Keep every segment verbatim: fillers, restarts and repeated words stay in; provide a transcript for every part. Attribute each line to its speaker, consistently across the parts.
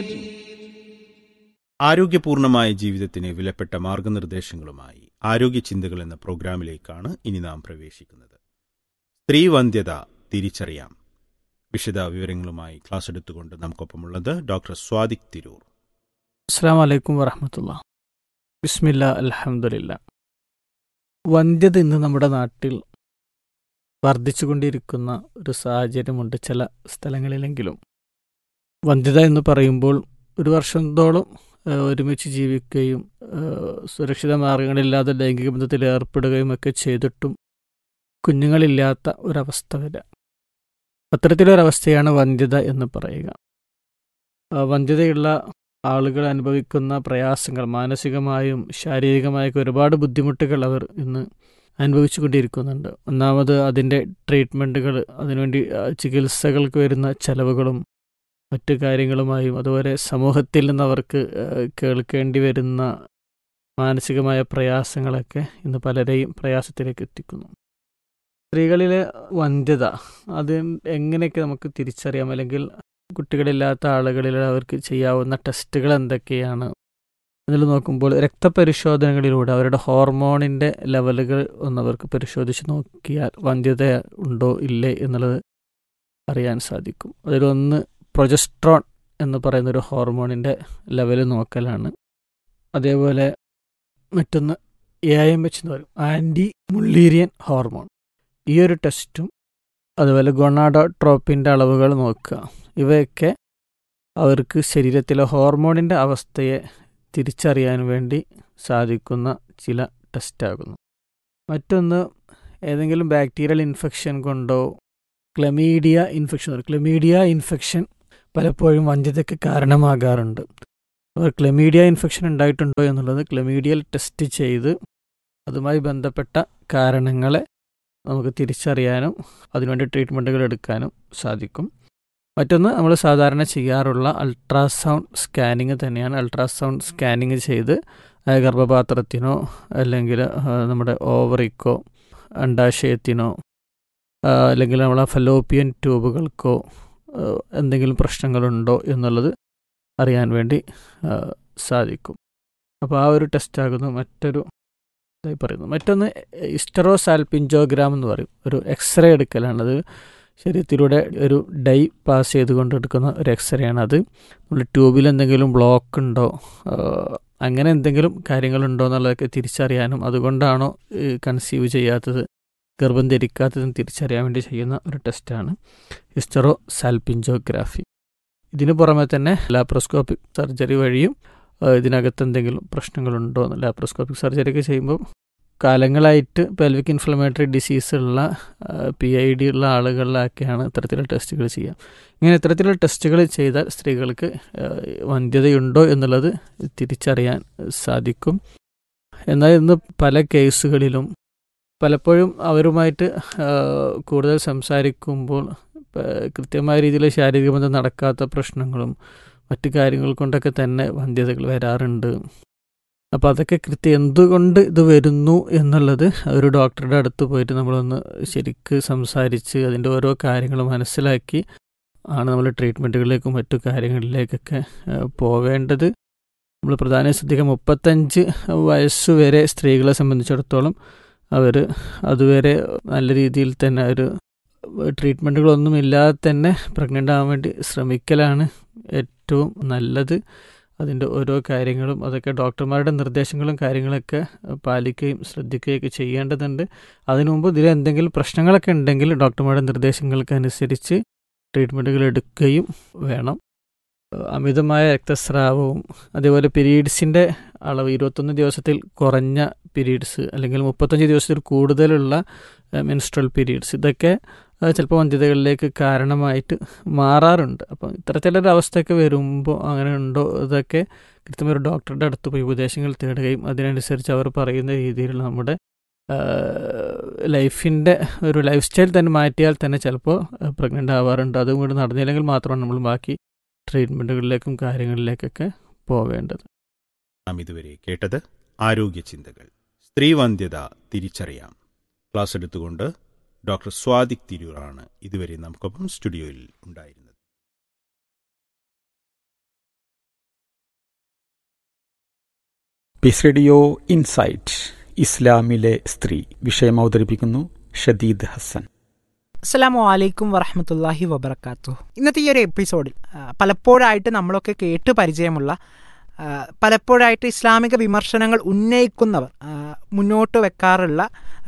Speaker 1: ആരോഗ്യപൂർണമായ ജീവിതത്തിന് വിലപ്പെട്ട മാർഗനിർദ്ദേശങ്ങളുമായി ആരോഗ്യ ചിന്തകൾ എന്ന പ്രോഗ്രാമിലേക്കാണ് ഇനി നാം പ്രവേശിക്കുന്നത്. സ്ത്രീവന്ധ്യത തിരിച്ചറിയാം. വിശദ വിവരങ്ങളുമായി ക്ലാസ് എടുത്തുകൊണ്ട് നമുക്കൊപ്പമുള്ളത് ഡോക്ടർ സ്വാദിഖ് തിരൂർ.
Speaker 2: അസ്സലാമു അലൈക്കും വറഹ്മത്തുള്ളാഹി. ബിസ്മില്ലാ അൽഹംദുലില്ലാ. വന്ധ്യത ഇന്ന് നമ്മുടെ നാട്ടിൽ വർദ്ധിച്ചുകൊണ്ടിരിക്കുന്ന ഒരു സാഹചര്യമുണ്ട് ചില സ്ഥലങ്ങളിലെങ്കിലും. വന്ധ്യത എന്ന് പറയുമ്പോൾ ഒരു വർഷത്തോളം ഏഹ്, ഒരുമിച്ച് ജീവിക്കുകയും ഏഹ്, സുരക്ഷിത മാർഗങ്ങളില്ലാതെ ലൈംഗിക ബന്ധത്തിൽ ഏർപ്പെടുകയും ഒക്കെ ചെയ്തിട്ടും കുഞ്ഞുങ്ങളില്ലാത്ത ഒരവസ്ഥ വരിക. അത്തരത്തിലൊരവസ്ഥയാണ് വന്ധ്യത എന്ന് പറയുക. ആ, വന്ധ്യതയുള്ള ആളുകൾ അനുഭവിക്കുന്ന പ്രയാസങ്ങൾ മാനസികമായും ശാരീരികമായൊക്കെ ഒരുപാട് ബുദ്ധിമുട്ടുകൾ അവർ ഇന്ന് അനുഭവിച്ചു കൊണ്ടിരിക്കുന്നുണ്ട്. ഒന്നാമത് അതിൻ്റെ ട്രീറ്റ്മെൻറ്റുകൾ, അതിനുവേണ്ടി ആ, ചികിത്സകൾക്ക് വരുന്ന ചെലവുകളും മറ്റു കാര്യങ്ങളുമായും അതുപോലെ സമൂഹത്തിൽ നിന്ന് അവർക്ക് ആ, കേൾക്കേണ്ടി വരുന്ന മാനസികമായ പ്രയാസങ്ങളൊക്കെ ഇന്ന് പലരെയും പ്രയാസത്തിലേക്ക് എത്തിക്കുന്നു. സ്ത്രീകളിലെ വന്ധ്യത അത് എങ്ങനെയൊക്കെ നമുക്ക് തിരിച്ചറിയാം, അല്ലെങ്കിൽ കുട്ടികളില്ലാത്ത ആളുകളിൽ അവർക്ക് ചെയ്യാവുന്ന ടെസ്റ്റുകൾ എന്തൊക്കെയാണ് അതിൽ നോക്കുമ്പോൾ രക്തപരിശോധനകളിലൂടെ അവരുടെ ഹോർമോണിൻ്റെ ലെവലുകൾ ഒന്നവർക്ക് പരിശോധിച്ച് നോക്കിയാൽ വന്ധ്യത ഉണ്ടോ ഇല്ലേ എന്നുള്ളത് അറിയാൻ സാധിക്കും. അതിലൊന്ന് പ്രൊജസ്ട്രോൺ എന്ന് പറയുന്നൊരു ഹോർമോണിൻ്റെ ലെവൽ നോക്കലാണ്. അതേപോലെ മറ്റൊന്ന് എ ഐ എം എച്ച് എന്ന് പറയും, ആൻറ്റി മുള്ളീരിയൻ ഹോർമോൺ. ഈ ഒരു ടെസ്റ്റും അതുപോലെ ഗൊണാഡോട്രോപ്പിൻ്റെ അളവുകൾ നോക്കുക. ഇവയൊക്കെ അവർക്ക് ശരീരത്തിലെ ഹോർമോണിൻ്റെ അവസ്ഥയെ തിരിച്ചറിയാൻ വേണ്ടി സാധിക്കുന്ന ചില ടെസ്റ്റാകുന്നു. മറ്റൊന്ന് ഏതെങ്കിലും ബാക്ടീരിയൽ ഇൻഫെക്ഷൻ കൊണ്ടോ ക്ലമീഡിയ ഇൻഫെക്ഷൻ ക്ലമീഡിയ ഇൻഫെക്ഷൻ പലപ്പോഴും വന്ധ്യതയ്ക്ക് കാരണമാകാറുണ്ട്. അവർ ക്ലമീഡിയ ഇൻഫെക്ഷൻ ഉണ്ടായിട്ടുണ്ടോ എന്നുള്ളത് ക്ലമീഡിയൽ ടെസ്റ്റ് ചെയ്ത് അതുമായി ബന്ധപ്പെട്ട കാരണങ്ങളെ നമുക്ക് തിരിച്ചറിയാനും അതിനുവേണ്ടി ട്രീറ്റ്മെൻറ്റുകൾ എടുക്കാനും സാധിക്കും. മറ്റൊന്ന് നമ്മൾ സാധാരണ ചെയ്യാറുള്ള അൾട്രാസൗണ്ട് സ്കാനിങ് തന്നെയാണ്. അൾട്രാസൗണ്ട് സ്കാനിങ് ചെയ്ത് ആ, ഗർഭപാത്രത്തിനോ അല്ലെങ്കിൽ ആ, നമ്മുടെ ഓവറിക്കോ അണ്ടാശയത്തിനോ ആ, അല്ലെങ്കിൽ നമ്മളെ ഫലോപ്പിയൻ ട്യൂബുകൾക്കോ ആ, എന്തെങ്കിലും പ്രശ്നങ്ങളുണ്ടോ എന്നുള്ളത് അറിയാൻ വേണ്ടി ആ, സാധിക്കും. അപ്പോൾ ആ ഒരു ടെസ്റ്റാകുന്നു മറ്റൊരു ഇതായി പറയുന്നത്. മറ്റൊന്ന് ഇസ്റ്ററോസാൽപിഞ്ചോഗ്രാം എന്ന് പറയും, ഒരു എക്സ്റേ എടുക്കലാണത്. ശരീരത്തിലൂടെ ഒരു ഡൈ പാസ് ചെയ്തുകൊണ്ട് എടുക്കുന്ന ഒരു എക്സ്റേ ആണ് അത്. നമ്മൾ ട്യൂബിൽ എന്തെങ്കിലും ബ്ലോക്ക് ഉണ്ടോ ആ, അങ്ങനെ എന്തെങ്കിലും കാര്യങ്ങളുണ്ടോ എന്നുള്ളതൊക്കെ തിരിച്ചറിയാനും അതുകൊണ്ടാണോ കൺസീവ് ചെയ്യാത്തത്, ഗർഭം ധരിക്കാത്തതെന്ന് തിരിച്ചറിയാൻ വേണ്ടി ചെയ്യുന്ന ഒരു ടെസ്റ്റാണ് ഹിസ്റ്ററോ സാൽപിഞ്ചോഗ്രാഫി. ഇതിനു പുറമെ തന്നെ ലാപ്രോസ്കോപ്പിക് സർജറി വഴിയും ആ, ഇതിനകത്ത് എന്തെങ്കിലും പ്രശ്നങ്ങളുണ്ടോ എന്ന് ലാപ്രോസ്കോപ്പിക് സർജറി ഒക്കെ ചെയ്യുമ്പോൾ കാലങ്ങളായിട്ട് പെൽവിക് ഇൻഫ്ലമേറ്ററി ഡിസീസ് ഉള്ള പി ഐ ഡി ഉള്ള ആളുകളിലൊക്കെയാണ് ഇത്തരത്തിലുള്ള ടെസ്റ്റുകൾ ചെയ്യുക. ഇങ്ങനെ ഇത്തരത്തിലുള്ള ടെസ്റ്റുകൾ ചെയ്താൽ സ്ത്രീകൾക്ക് ആ, വന്ധ്യതയുണ്ടോ എന്നുള്ളത് തിരിച്ചറിയാൻ സാധിക്കും. എന്നാൽ ഇന്ന് പല കേസുകളിലും പലപ്പോഴും അവരുമായിട്ട് ആ, കൂടുതൽ സംസാരിക്കുമ്പോൾ ആ, കൃത്യമായ രീതിയിൽ ശാരീരിക ബന്ധം നടക്കാത്ത പ്രശ്നങ്ങളും മറ്റു കാര്യങ്ങൾ കൊണ്ടൊക്കെ തന്നെ വന്ധ്യതകൾ വരാറുണ്ട്. അപ്പോൾ അതൊക്കെ കൃത്യം എന്തുകൊണ്ട് ഇത് വരുന്നു എന്നുള്ളത് ഒരു ഡോക്ടറുടെ അടുത്ത് പോയിട്ട് നമ്മളൊന്ന് ശരിക്ക് സംസാരിച്ച് അതിൻ്റെ ഓരോ കാര്യങ്ങൾ മനസ്സിലാക്കി ആണ് നമ്മൾ ട്രീറ്റ്മെൻറ്റുകളിലേക്കും മറ്റു കാര്യങ്ങളിലേക്കൊക്കെ ആ, പോവേണ്ടത്. നമ്മൾ പ്രധാനം ശ്രദ്ധിക്കുക, മുപ്പത്തഞ്ച് വയസ്സ് വരെ സ്ത്രീകളെ സംബന്ധിച്ചിടത്തോളം അവർ അതുവരെ നല്ല രീതിയിൽ തന്നെ ഒരു ട്രീറ്റ്മെൻറ്റുകളൊന്നും ഇല്ലാതെ തന്നെ പ്രഗ്നൻ്റ് ആവാൻ വേണ്ടി ശ്രമിക്കലാണ് ഏറ്റവും നല്ലത്. അതിൻ്റെ ഓരോ കാര്യങ്ങളും അതൊക്കെ ഡോക്ടർമാരുടെ നിർദ്ദേശങ്ങളും കാര്യങ്ങളൊക്കെ പാലിക്കുകയും ശ്രദ്ധിക്കുകയൊക്കെ ചെയ്യേണ്ടതുണ്ട്. അതിനു മുമ്പ് ഇതിൽ എന്തെങ്കിലും പ്രശ്നങ്ങളൊക്കെ ഉണ്ടെങ്കിൽ ഡോക്ടർമാരുടെ നിർദ്ദേശങ്ങൾക്ക് അനുസരിച്ച് ട്രീറ്റ്മെൻറ്റുകൾ എടുക്കുകയും വേണം. അമിതമായ രക്തസ്രാവവും അതേപോലെ പീരീഡ്സിൻ്റെ അളവ് ഇരുപത്തൊന്ന് ദിവസത്തിൽ കുറഞ്ഞ പീരീഡ്സ് അല്ലെങ്കിൽ മുപ്പത്തഞ്ച് ദിവസത്തിൽ കൂടുതലുള്ള മെൻസ്ട്രൽ പീരീഡ്സ് ഇതൊക്കെ ആ, ചിലപ്പോൾ വന്ധ്യതകളിലേക്ക് കാരണമായിട്ട് മാറാറുണ്ട്. അപ്പം ഇത്തരത്തിലൊരു അവസ്ഥയൊക്കെ വരുമ്പോൾ അങ്ങനെ ഉണ്ടോ ഇതൊക്കെ കൃത്യമായ ഒരു ഡോക്ടറുടെ അടുത്ത് പോയി ഉപദേശങ്ങൾ തേടുകയും അതിനനുസരിച്ച് അവർ പറയുന്ന രീതിയിൽ നമ്മുടെ ലൈഫിൻ്റെ ഒരു ലൈഫ് സ്റ്റൈൽ തന്നെ മാറ്റിയാൽ തന്നെ ചിലപ്പോൾ പ്രഗ്നൻ്റ് ആവാറുണ്ട്. അതും കൂടി നടന്നില്ലെങ്കിൽ മാത്രമാണ് നമ്മൾ ബാക്കി ട്രീറ്റ്മെൻറ്റുകളിലേക്കും കാര്യങ്ങളിലേക്കൊക്കെ പോവേണ്ടത്.
Speaker 1: നാം ഇതുവരെ കേട്ടത് ആരോഗ്യ ചിന്തകൾ. സ്ത്രീവന്ധ്യത തിരിച്ചറിയാം. ക്ലാസ് എടുത്തുകൊണ്ട് ഡോക്ടർ സ്വാദിഖ് തിരൂറാണ് ഇതുവരെ നമുക്കൊപ്പം സ്റ്റുഡിയോയിൽ ഉണ്ടായിരുന്നത്.
Speaker 3: പീസ് റേഡിയോ ഇൻസൈറ്റ് ഇസ്ലാമിലെ സ്ത്രീ വിഷയം അവതരിപ്പിക്കുന്നു ഷദീദ് ഹസൻ.
Speaker 4: അസ്സലാമു അലൈക്കും വറഹ്മത്തുള്ളാഹി വബറകാതുഹു. ഇന്നത്തെ ഈ ഒരു എപ്പിസോഡിൽ പലപ്പോഴായിട്ട് നമ്മളൊക്കെ കേട്ട് പരിചയമുള്ള പലപ്പോഴായിട്ട് ഇസ്ലാമിക വിമർശനങ്ങൾ ഉന്നയിക്കുന്നവർ മുന്നോട്ട് വെക്കാറുള്ള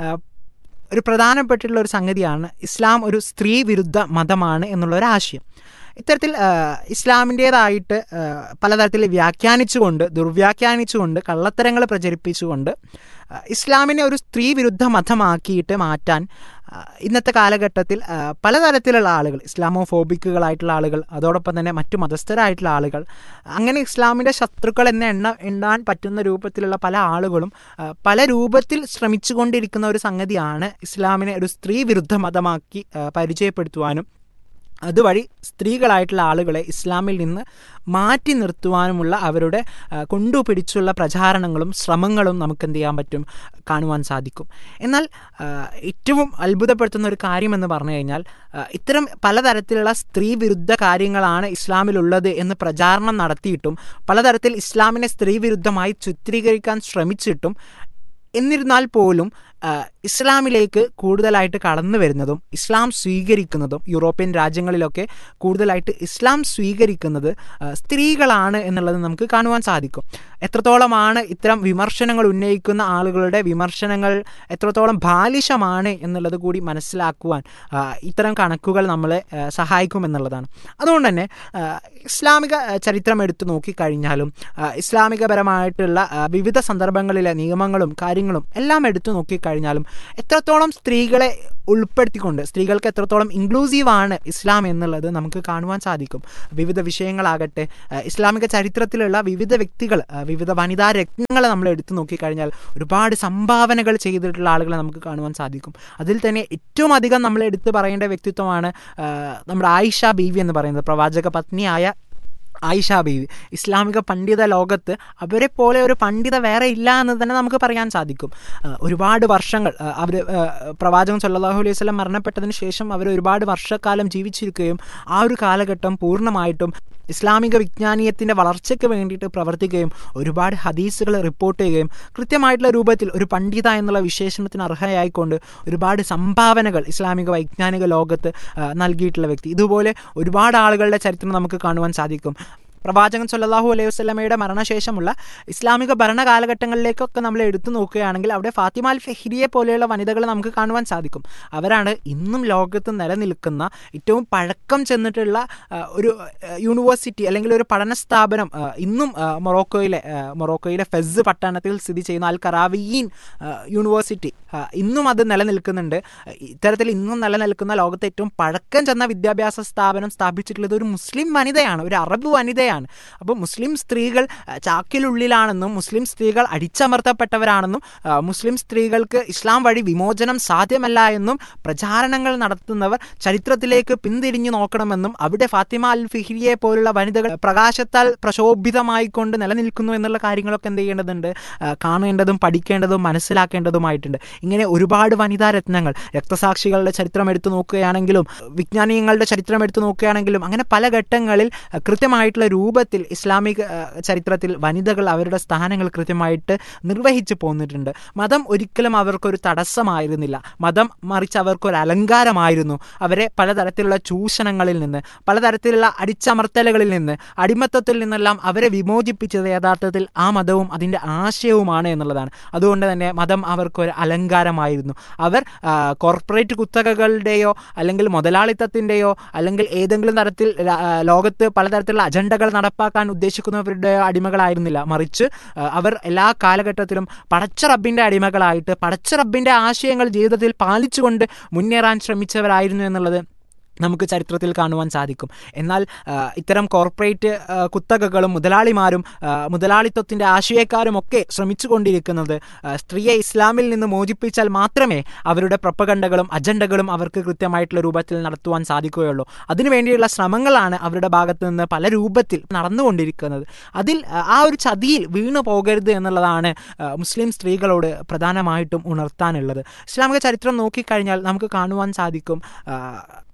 Speaker 4: ഒരു പ്രധാനപ്പെട്ടിട്ടുള്ള ഒരു സംഗതിയാണ് ഇസ്ലാം ഒരു സ്ത്രീ വിരുദ്ധ മതമാണ് എന്നുള്ളൊരു ആശയം. ഇത്തരത്തിൽ ഇസ്ലാമിൻ്റേതായിട്ട് പലതരത്തിൽ വ്യാഖ്യാനിച്ചുകൊണ്ട് ദുർവ്യാഖ്യാനിച്ചുകൊണ്ട് കള്ളത്തരങ്ങൾ പ്രചരിപ്പിച്ചുകൊണ്ട് ഇസ്ലാമിനെ ഒരു സ്ത്രീ വിരുദ്ധ മതമാക്കിയിട്ട് മാറ്റാൻ ഇന്നത്തെ കാലഘട്ടത്തിൽ പലതരത്തിലുള്ള ആളുകൾ, ഇസ്ലാമോഫോബിക്കുകളായിട്ടുള്ള ആളുകൾ, അതോടൊപ്പം തന്നെ മറ്റു മതസ്ഥരായിട്ടുള്ള ആളുകൾ, അങ്ങനെ ഇസ്ലാമിൻ്റെ ശത്രുക്കൾ എന്ന എണ്ണ എണ്ണാൻ പറ്റുന്ന രൂപത്തിലുള്ള പല ആളുകളും പല രൂപത്തിൽ ശ്രമിച്ചുകൊണ്ടിരിക്കുന്ന ഒരു സംഗതിയാണ് ഇസ്ലാമിനെ ഒരു സ്ത്രീ വിരുദ്ധ മതമാക്കി പരിചയപ്പെടുത്തുവാനും അതുവഴി സ്ത്രീകളായിട്ടുള്ള ആളുകളെ ഇസ്ലാമിൽ നിന്ന് മാറ്റി നിർത്തുവാനുമുള്ള അവരുടെ കൊണ്ടുപിടിച്ചുള്ള പ്രചാരണങ്ങളും ശ്രമങ്ങളും നമുക്ക് എന്ത് ചെയ്യാൻ പറ്റും, കാണുവാൻ സാധിക്കും. എന്നാൽ ഏറ്റവും അത്ഭുതപ്പെടുത്തുന്ന ഒരു കാര്യമെന്ന് പറഞ്ഞു കഴിഞ്ഞാൽ ഇത്തരം പലതരത്തിലുള്ള സ്ത്രീ വിരുദ്ധ കാര്യങ്ങളാണ് ഇസ്ലാമിലുള്ളത് എന്ന് പ്രചാരണം നടത്തിയിട്ടും പലതരത്തിൽ ഇസ്ലാമിനെ സ്ത്രീ വിരുദ്ധമായി ചിത്രീകരിക്കാൻ ശ്രമിച്ചിട്ടും എന്നിരുന്നാൽ പോലും ഇസ്ലാമിലേക്ക് കൂടുതലായിട്ട് കടന്നു വരുന്നതും ഇസ്ലാം സ്വീകരിക്കുന്നതും യൂറോപ്യൻ രാജ്യങ്ങളിലൊക്കെ കൂടുതലായിട്ട് ഇസ്ലാം സ്വീകരിക്കുന്നത് സ്ത്രീകളാണ് എന്നുള്ളത് നമുക്ക് കാണുവാൻ സാധിക്കും. എത്രത്തോളമാണ് ഇത്തരം വിമർശനങ്ങൾ ഉന്നയിക്കുന്ന ആളുകളുടെ വിമർശനങ്ങൾ എത്രത്തോളം ബാലിശമാണ് എന്നുള്ളത് കൂടി മനസ്സിലാക്കുവാൻ ഇത്തരം കണക്കുകൾ നമ്മളെ സഹായിക്കുമെന്നുള്ളതാണ്. അതുകൊണ്ട് തന്നെ ഇസ്ലാമിക ചരിത്രം എടുത്തു നോക്കിക്കഴിഞ്ഞാലും ഇസ്ലാമികപരമായിട്ടുള്ള വിവിധ സന്ദർഭങ്ങളിലെ നിയമങ്ങളും കാര്യങ്ങളും എല്ലാം എടുത്തു നോക്കിക്കഴിഞ്ഞാൽ കഴിഞ്ഞാലും എത്രത്തോളം സ്ത്രീകളെ ഉൾപ്പെടുത്തിക്കൊണ്ട് സ്ത്രീകൾക്ക് എത്രത്തോളം ഇൻക്ലൂസീവാണ് ഇസ്ലാം എന്നുള്ളത് നമുക്ക് കാണുവാൻ സാധിക്കും. വിവിധ വിഷയങ്ങളാകട്ടെ, ഇസ്ലാമിക ചരിത്രത്തിലുള്ള വിവിധ വ്യക്തികൾ, വിവിധ വനിതാ രത്നങ്ങളെ നമ്മൾ എടുത്തു നോക്കിക്കഴിഞ്ഞാൽ ഒരുപാട് സംഭാവനകൾ ചെയ്തിട്ടുള്ള ആളുകളെ നമുക്ക് കാണുവാൻ സാധിക്കും. അതിൽ തന്നെ ഏറ്റവും അധികം നമ്മൾ എടുത്തു പറയേണ്ട വ്യക്തിത്വമാണ് നമ്മുടെ ആയിഷ ബീവി എന്ന് പറയുന്നത്. പ്രവാചക പത്നിയായ ആയിഷ ബീവി ഇസ്ലാമിക പണ്ഡിത ലോകത്ത് അവരെ പോലെ ഒരു പണ്ഡിത വേറെ ഇല്ല എന്ന് തന്നെ നമുക്ക് പറയാൻ സാധിക്കും. ഒരുപാട് വർഷങ്ങൾ അവർ പ്രവാചകൻ സല്ലല്ലാഹു അലൈഹി വസല്ലം മരണപ്പെട്ടതിന് ശേഷം അവർ ഒരുപാട് വർഷക്കാലം ജീവിച്ചിരിക്കുകയും ആ ഒരു കാലഘട്ടം പൂർണ്ണമായിട്ടും ഇസ്ലാമിക വിജ്ഞാനീയത്തിൻ്റെ വളർച്ചയ്ക്ക് വേണ്ടിയിട്ട് പ്രവർത്തിക്കുകയും ഒരുപാട് ഹദീസുകൾ റിപ്പോർട്ട് ചെയ്യുകയും കൃത്യമായിട്ടുള്ള രൂപത്തിൽ ഒരു പണ്ഡിത എന്നുള്ള വിശേഷണത്തിന് അർഹയായിക്കൊണ്ട് ഒരുപാട് സംഭാവനകൾ ഇസ്ലാമിക വൈജ്ഞാനിക ലോകത്ത് നൽകിയിട്ടുള്ള വ്യക്തി. ഇതുപോലെ ഒരുപാട് ആളുകളുടെ ചരിത്രം നമുക്ക് കാണുവാൻ സാധിക്കും. പ്രവാചകൻ സല്ലല്ലാഹു അലൈഹി വസല്ലമയുടെ മരണശേഷമുള്ള ഇസ്ലാമിക ഭരണ കാലഘട്ടങ്ങളിലേക്കൊക്കെ നമ്മൾ എടുത്തു നോക്കുകയാണെങ്കിൽ അവിടെ ഫാത്തിമ അൽ ഫഹ്രിയെ പോലെയുള്ള വനിതകൾ നമുക്ക് കാണുവാൻ സാധിക്കും. അവരാണ് ഇന്നും ലോകത്ത് നിലനിൽക്കുന്ന ഏറ്റവും പഴക്കം ചെന്നിട്ടുള്ള ഒരു യൂണിവേഴ്സിറ്റി അല്ലെങ്കിൽ ഒരു പഠന സ്ഥാപനം ഇന്നും മൊറോക്കോയിലെ മൊറോക്കോയിലെ ഫെസ് പട്ടണത്തിൽ സ്ഥിതി ചെയ്യുന്ന അൽ കറാവിയീൻ യൂണിവേഴ്സിറ്റി ഇന്നും അത് നിലനിൽക്കുന്നുണ്ട്. ഇത്തരത്തിൽ ഇന്നും നിലനിൽക്കുന്ന ലോകത്തെ ഏറ്റവും പഴക്കം ചെന്ന വിദ്യാഭ്യാസ സ്ഥാപനം സ്ഥാപിച്ചിട്ടുള്ളത് ഒരു മുസ്ലിം വനിതയാണ്, ഒരു അറബ് വനിതയാണ്. അപ്പോൾ മുസ്ലിം സ്ത്രീകൾ ചാക്കിലുള്ളിലാണെന്നും മുസ്ലിം സ്ത്രീകൾ അടിച്ചമർത്തപ്പെട്ടവരാണെന്നും മുസ്ലിം സ്ത്രീകൾക്ക് ഇസ്ലാം വഴി വിമോചനം സാധ്യമല്ല എന്നും പ്രചാരണങ്ങൾ നടത്തുന്നവർ ചരിത്രത്തിലേക്ക് പിന്തിരിഞ്ഞു നോക്കണമെന്നും അവിടെ ഫാത്തിമ അൽ ഫിഹ്രിയെ പോലുള്ള വനിതകൾ പ്രകാശത്താൽ പ്രശോഭിതമായിക്കൊണ്ട് നിലനിൽക്കുന്നു എന്നുള്ള കാര്യങ്ങളൊക്കെ എന്ത് ചെയ്യേണ്ടതുണ്ട്, കാണേണ്ടതും പഠിക്കേണ്ടതും മനസ്സിലാക്കേണ്ടതുമായിട്ടുണ്ട്. ഇങ്ങനെ ഒരുപാട് വനിതാ രത്നങ്ങൾ, രക്തസാക്ഷികളുടെ ചരിത്രം എടുത്തു നോക്കുകയാണെങ്കിലും വിജ്ഞാനീയങ്ങളുടെ ചരിത്രം എടുത്തു നോക്കുകയാണെങ്കിലും അങ്ങനെ പല ഘട്ടങ്ങളിൽ കൃത്യമായിട്ടുള്ള രൂപത്തിൽ ഇസ്ലാമിക ചരിത്രത്തിൽ വനിതകൾ അവരുടെ സ്ഥാനങ്ങൾ കൃത്യമായിട്ട് നിർവഹിച്ചു പോന്നിട്ടുണ്ട്. മതം ഒരിക്കലും അവർക്കൊരു തടസ്സമായിരുന്നില്ല, മതം മറിച്ച് അവർക്കൊരു അലങ്കാരമായിരുന്നു. അവരെ പലതരത്തിലുള്ള ചൂഷണങ്ങളിൽ നിന്ന്, പലതരത്തിലുള്ള അടിച്ചമർത്തലുകളിൽ നിന്ന്, അടിമത്തത്തിൽ നിന്നെല്ലാം അവരെ വിമോചിപ്പിച്ചത് യഥാർത്ഥത്തിൽ ആ മതവും അതിൻ്റെ ആശയവുമാണ് എന്നുള്ളതാണ്. അതുകൊണ്ട് തന്നെ മതം അവർക്കൊരു അലങ്കാരമായിരുന്നു. അവർ കോർപ്പറേറ്റ് കുത്തകകളുടെയോ അല്ലെങ്കിൽ മുതലാളിത്തത്തിൻ്റെയോ അല്ലെങ്കിൽ ഏതെങ്കിലും തരത്തിൽ ലോകത്ത് പലതരത്തിലുള്ള അജണ്ടകൾ നടപ്പാക്കാൻ ഉദ്ദേശിക്കുന്നവരുടെ അടിമകളായിരുന്നില്ല. മറിച്ച് അവർ എല്ലാ കാലഘട്ടത്തിലും പടച്ച റബ്ബിൻ്റെ അടിമകളായിട്ട് പടച്ച റബ്ബിൻ്റെ ആശയങ്ങൾ ജീവിതത്തിൽ പാലിച്ചുകൊണ്ട് മുന്നേറാൻ ശ്രമിച്ചവരായിരുന്നു എന്നുള്ളത് നമുക്ക് ചരിത്രത്തിൽ കാണുവാൻ സാധിക്കും. എന്നാൽ ഇത്തരം കോർപ്പറേറ്റ് കുത്തകകളും മുതലാളിമാരും മുതലാളിത്തത്തിൻ്റെ ആശയക്കാരും ഒക്കെ ശ്രമിച്ചു കൊണ്ടിരിക്കുന്നത് സ്ത്രീയെ ഇസ്ലാമിൽ നിന്ന് മോചിപ്പിച്ചാൽ മാത്രമേ അവരുടെ പ്രൊപ്പഗണ്ടകളും അജണ്ടകളും അവർക്ക് കൃത്യമായിട്ടുള്ള രൂപത്തിൽ നടത്തുവാൻ സാധിക്കുകയുള്ളൂ. അതിനുവേണ്ടിയുള്ള ശ്രമങ്ങളാണ് അവരുടെ ഭാഗത്ത് നിന്ന് പല രൂപത്തിൽ നടന്നുകൊണ്ടിരിക്കുന്നത്. അതിൽ ആ ഒരു ചതിയിൽ വീണു പോകരുത് എന്നുള്ളതാണ് മുസ്ലിം സ്ത്രീകളോട് പ്രധാനമായിട്ടും ഉണർത്താനുള്ളത്. ഇസ്ലാമിക ചരിത്രം നോക്കിക്കഴിഞ്ഞാൽ നമുക്ക് കാണുവാൻ സാധിക്കും